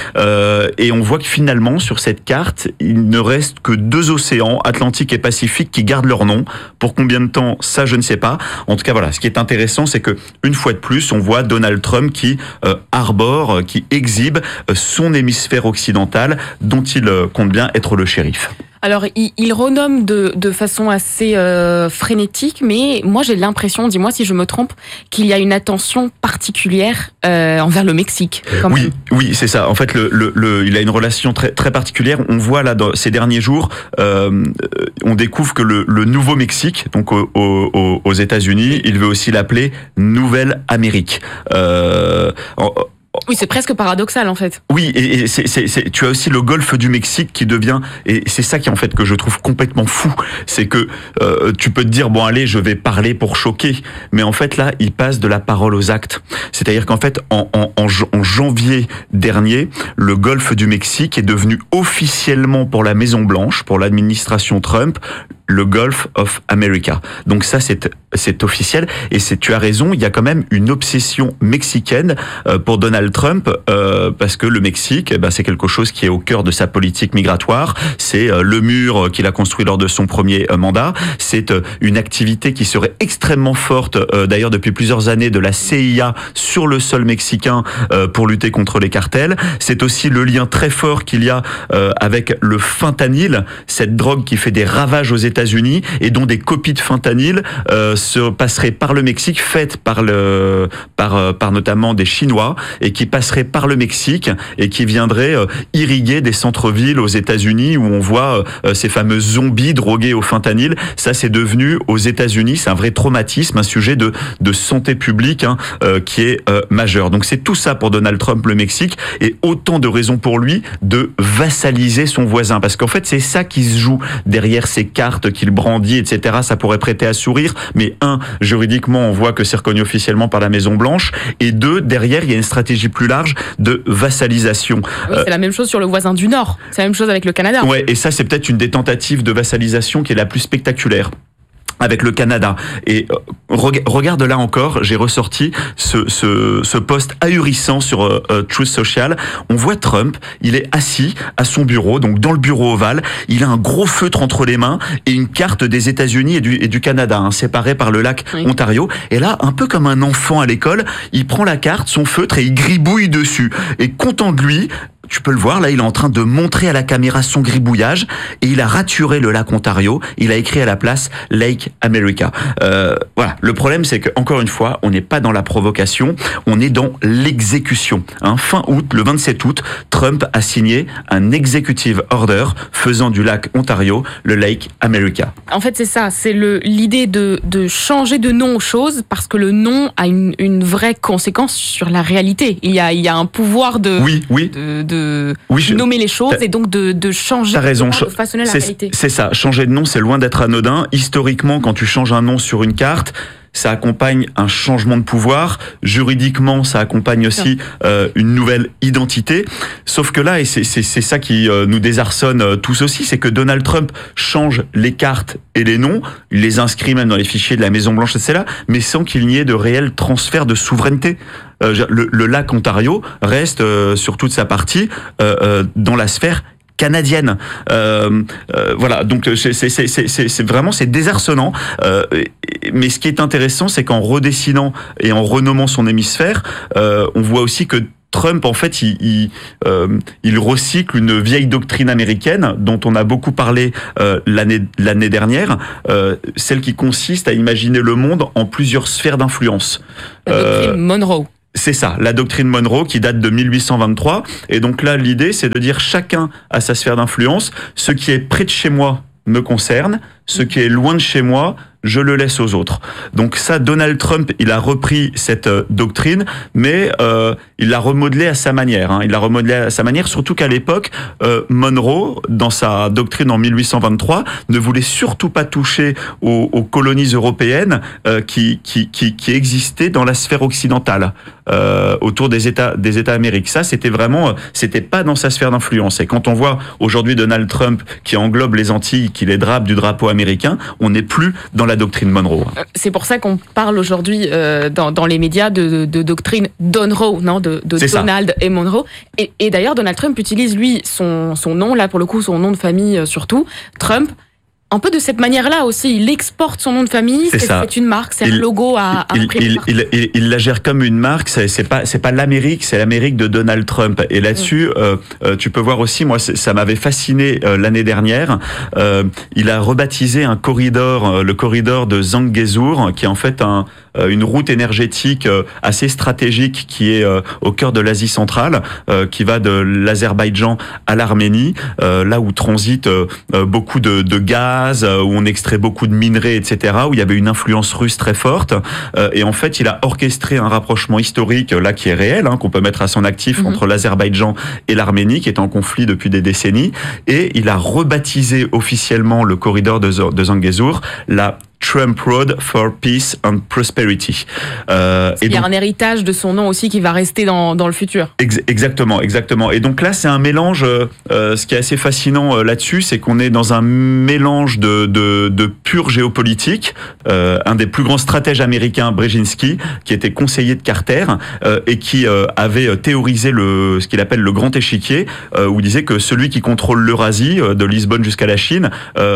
Et on voit que finalement sur cette carte, il ne reste que 2 océans, Atlantique et Pacifique, qui gardent leur nom. Pour combien de temps, ça je ne sais pas. En tout cas voilà, ce qui est intéressant, c'est que une fois de plus, on voit Donald Trump qui arbore, qui exhibe son hémisphère occidental dont il compte bien être le shérif. Alors, il renomme de façon assez frénétique, mais moi j'ai l'impression, dis-moi si je me trompe, qu'il y a une attention particulière envers le Mexique. Oui, c'est ça. En fait, il a une relation très, très particulière. On voit là, ces derniers jours, on découvre que le Nouveau-Mexique, donc aux États-Unis, il veut aussi l'appeler Nouvelle-Amérique. Oui, c'est presque paradoxal en fait. Oui, et tu as aussi le golfe du Mexique qui devient, et c'est ça qui en fait que je trouve complètement fou, c'est que tu peux te dire bon allez, je vais parler pour choquer, mais en fait là, il passe de la parole aux actes. C'est-à-dire qu'en fait, en janvier dernier, le golfe du Mexique est devenu officiellement pour la Maison Blanche, pour l'administration Trump, le Gulf of America. Donc ça, c'est officiel. Et tu as raison, il y a quand même une obsession mexicaine pour Donald Trump, parce que le Mexique, c'est quelque chose qui est au cœur de sa politique migratoire. C'est le mur qu'il a construit lors de son premier mandat. C'est une activité qui serait extrêmement forte, d'ailleurs depuis plusieurs années, de la CIA sur le sol mexicain pour lutter contre les cartels. C'est aussi le lien très fort qu'il y a avec le fentanyl, cette drogue qui fait des ravages aux États-Unis et dont des copies de fentanyl se passeraient par le Mexique, faites par notamment des Chinois, et qui passeraient par le Mexique et qui viendraient irriguer des centres-villes aux États-Unis où on voit ces fameux zombies drogués au fentanyl. Ça, c'est devenu aux États-Unis, c'est un vrai traumatisme, un sujet de santé publique qui est majeur. Donc c'est tout ça pour Donald Trump, le Mexique, et autant de raisons pour lui de vassaliser son voisin, parce qu'en fait c'est ça qui se joue derrière ces cartes qu'il brandit, etc. Ça pourrait prêter à sourire, mais juridiquement on voit que c'est reconnu officiellement par la Maison Blanche, et derrière il y a une stratégie plus large de vassalisation. Oui, c'est la même chose sur le voisin du Nord, c'est la même chose avec le Canada. Ouais, et ça c'est peut-être une des tentatives de vassalisation qui est la plus spectaculaire avec le Canada. Et regarde là encore, j'ai ressorti ce post ahurissant sur Truth Social. On voit Trump, il est assis à son bureau, donc dans le bureau ovale, il a un gros feutre entre les mains et une carte des États-Unis et du Canada, séparée par le lac Ontario. Et là, un peu comme un enfant à l'école, il prend la carte, son feutre, et il gribouille dessus. Et content de lui, tu peux le voir, là, il est en train de montrer à la caméra son gribouillage et il a raturé le lac Ontario. Il a écrit à la place Lake America. Voilà. Le problème, c'est que encore une fois, on n'est pas dans la provocation, on est dans l'exécution. Fin août, le 27 août, Trump a signé un executive order faisant du lac Ontario le Lake America. En fait, c'est ça. C'est l'idée de changer de nom aux choses parce que le nom a une vraie conséquence sur la réalité. Il y a un pouvoir de nommer les choses et donc de changer, t'as raison, de façonner la réalité. C'est ça, changer de nom, c'est loin d'être anodin. Historiquement, quand tu changes un nom sur une carte, ça accompagne un changement de pouvoir. Juridiquement, ça accompagne aussi une nouvelle identité. Sauf que là, et c'est ça qui nous désarçonne tous aussi, c'est que Donald Trump change les cartes et les noms, il les inscrit même dans les fichiers de la Maison-Blanche, etc., mais sans qu'il n'y ait de réel transfert de souveraineté. Le lac Ontario reste, sur toute sa partie, dans la sphère canadienne. Voilà, donc c'est vraiment, c'est désarçonnant. Mais ce qui est intéressant, c'est qu'en redessinant et en renommant son hémisphère, on voit aussi que Trump, en fait, il recycle une vieille doctrine américaine dont on a beaucoup parlé l'année dernière, celle qui consiste à imaginer le monde en plusieurs sphères d'influence. La doctrine Monroe. C'est ça, la doctrine Monroe qui date de 1823. Et donc là, l'idée, c'est de dire chacun a sa sphère d'influence. Ce qui est près de chez moi me concerne. Ce qui est loin de chez moi, je le laisse aux autres. Donc ça, Donald Trump, il a repris cette doctrine, mais il l'a remodelée à sa manière. Il l'a remodelée à sa manière, surtout qu'à l'époque, Monroe, dans sa doctrine en 1823, ne voulait surtout pas toucher aux colonies européennes qui existaient dans la sphère occidentale, autour des États Amériques. Ça, c'était pas dans sa sphère d'influence. Et quand on voit aujourd'hui Donald Trump qui englobe les Antilles, qui les drape du drapeau américain, on n'est plus dans la doctrine Monroe. C'est pour ça qu'on parle aujourd'hui dans les médias de doctrine Donroe, non, de Donald et Monroe. Et d'ailleurs, Donald Trump utilise, lui, son nom, là pour le coup, son nom de famille surtout, Trump, un peu de cette manière-là aussi. Il exporte son nom de famille, c'est une marque, c'est un logo à imprimer. Il la gère comme une marque, c'est pas l'Amérique, c'est l'Amérique de Donald Trump. Et là-dessus, tu peux voir aussi, moi, ça m'avait fasciné l'année dernière. Il a rebaptisé un corridor, le corridor de Zangezur, qui est en fait une route énergétique assez stratégique qui est au cœur de l'Asie centrale, qui va de l'Azerbaïdjan à l'Arménie, là où transite beaucoup de gaz, où on extrait beaucoup de minerais, etc., où il y avait une influence russe très forte. Et en fait, il a orchestré un rapprochement historique, là, qui est réel, qu'on peut mettre à son actif, entre l'Azerbaïdjan et l'Arménie, qui est en conflit depuis des décennies. Et il a rebaptisé officiellement le corridor de Zangezur la Trump Road for Peace and Prosperity. Il y a un héritage de son nom aussi qui va rester dans le futur. Exactement. Et donc là, c'est un mélange. Ce qui est assez fascinant là-dessus, c'est qu'on est dans un mélange de pure géopolitique. Un des plus grands stratèges américains, Brzezinski, qui était conseiller de Carter et qui avait théorisé ce qu'il appelle le grand échiquier, où il disait que celui qui contrôle l'Eurasie, de Lisbonne jusqu'à la Chine,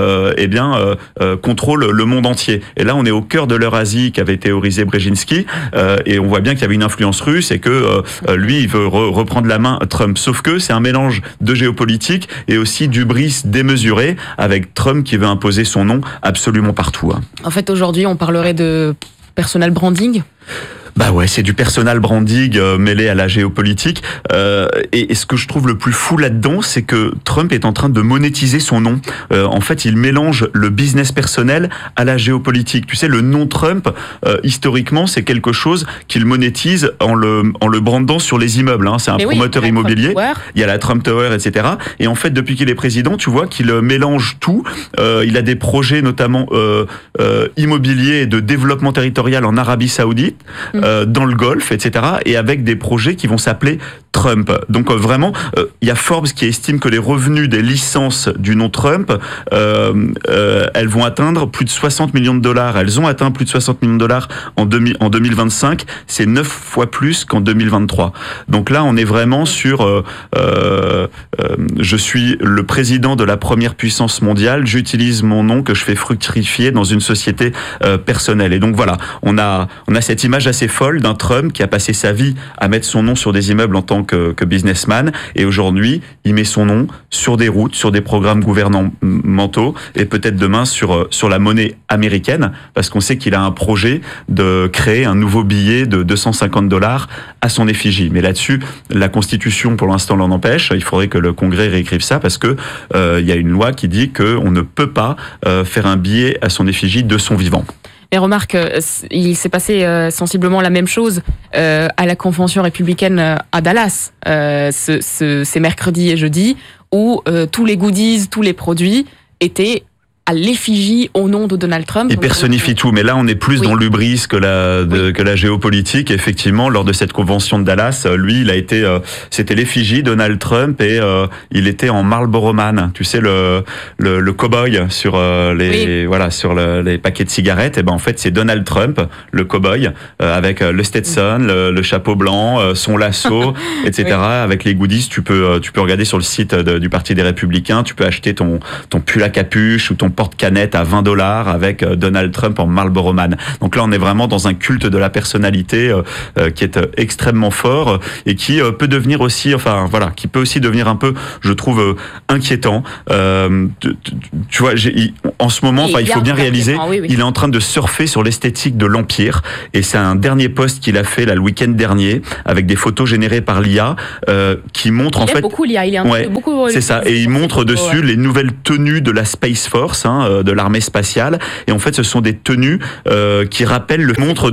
contrôle le monde entier. Et là, on est au cœur de l'Eurasie qu'avait théorisé Brzezinski, et on voit bien qu'il y avait une influence russe et que lui, il veut reprendre la main Trump. Sauf que c'est un mélange de géopolitique et aussi d'hubris démesuré, avec Trump qui veut imposer son nom absolument partout. En fait, aujourd'hui, on parlerait de personal branding. Bah ouais, c'est du personal branding mêlé à la géopolitique. Et ce que je trouve le plus fou là-dedans, c'est que Trump est en train de monétiser son nom. En fait, il mélange le business personnel à la géopolitique. Tu sais, le nom Trump, historiquement, c'est quelque chose qu'il monétise en le brandant sur les immeubles. C'est un promoteur immobilier. Il y a la Trump Tower, etc. Et en fait, depuis qu'il est président, tu vois qu'il mélange tout. Il a des projets, notamment immobiliers et de développement territorial en Arabie Saoudite. Dans le Golfe, etc., et avec des projets qui vont s'appeler Trump. Donc vraiment, il y a Forbes qui estime que les revenus des licences du nom Trump, elles vont atteindre plus de 60 millions de dollars. Elles ont atteint plus de 60 millions de dollars en 2025. C'est 9 fois plus qu'en 2023. Donc là, on est vraiment sur je suis le président de la première puissance mondiale, j'utilise mon nom que je fais fructifier dans une société personnelle. Et donc voilà, on a cette image assez folle d'un Trump qui a passé sa vie à mettre son nom sur des immeubles en tant tant que businessman. Et aujourd'hui, il met son nom sur des routes, sur des programmes gouvernementaux et peut-être demain sur la monnaie américaine, parce qu'on sait qu'il a un projet de créer un nouveau billet de $250 à son effigie. Mais là-dessus, la Constitution, pour l'instant, l'en empêche. Il faudrait que le Congrès réécrive ça parce que il y a une loi qui dit qu'on ne peut pas faire un billet à son effigie de son vivant. Mais remarque, il s'est passé sensiblement la même chose à la convention républicaine à Dallas, c'est mercredi et jeudi, où tous les goodies, tous les produits étaient à l'effigie au nom de Donald Trump. Il personnifie tout, mais là on est plus dans l'hubris que la géopolitique. Effectivement, lors de cette convention de Dallas, lui, il a été, c'était l'effigie Donald Trump et il était en Marlboro Man, tu sais le cow-boy sur sur les paquets de cigarettes. Et ben en fait c'est Donald Trump, le cow-boy, avec le Stetson, le chapeau blanc, son lasso, etc. Oui. Avec les goodies, tu peux regarder sur le site du Parti des Républicains, tu peux acheter ton pull à capuche ou ton porte-canette à $20 avec Donald Trump en Marlboro Man. Donc là, on est vraiment dans un culte de la personnalité qui est extrêmement fort et qui peut devenir aussi, qui peut aussi devenir un peu, je trouve, inquiétant. Tu vois, en ce moment, il faut bien réaliser, il est en train de surfer sur l'esthétique de l'Empire et c'est un dernier post qu'il a fait là, le week-end dernier avec des photos générées par l'IA qui montrent il aime beaucoup l'IA, il est beaucoup. C'est ça, et il montre dessus les nouvelles tenues de la Space Force, de l'armée spatiale, et en fait ce sont des tenues qui rappellent le montre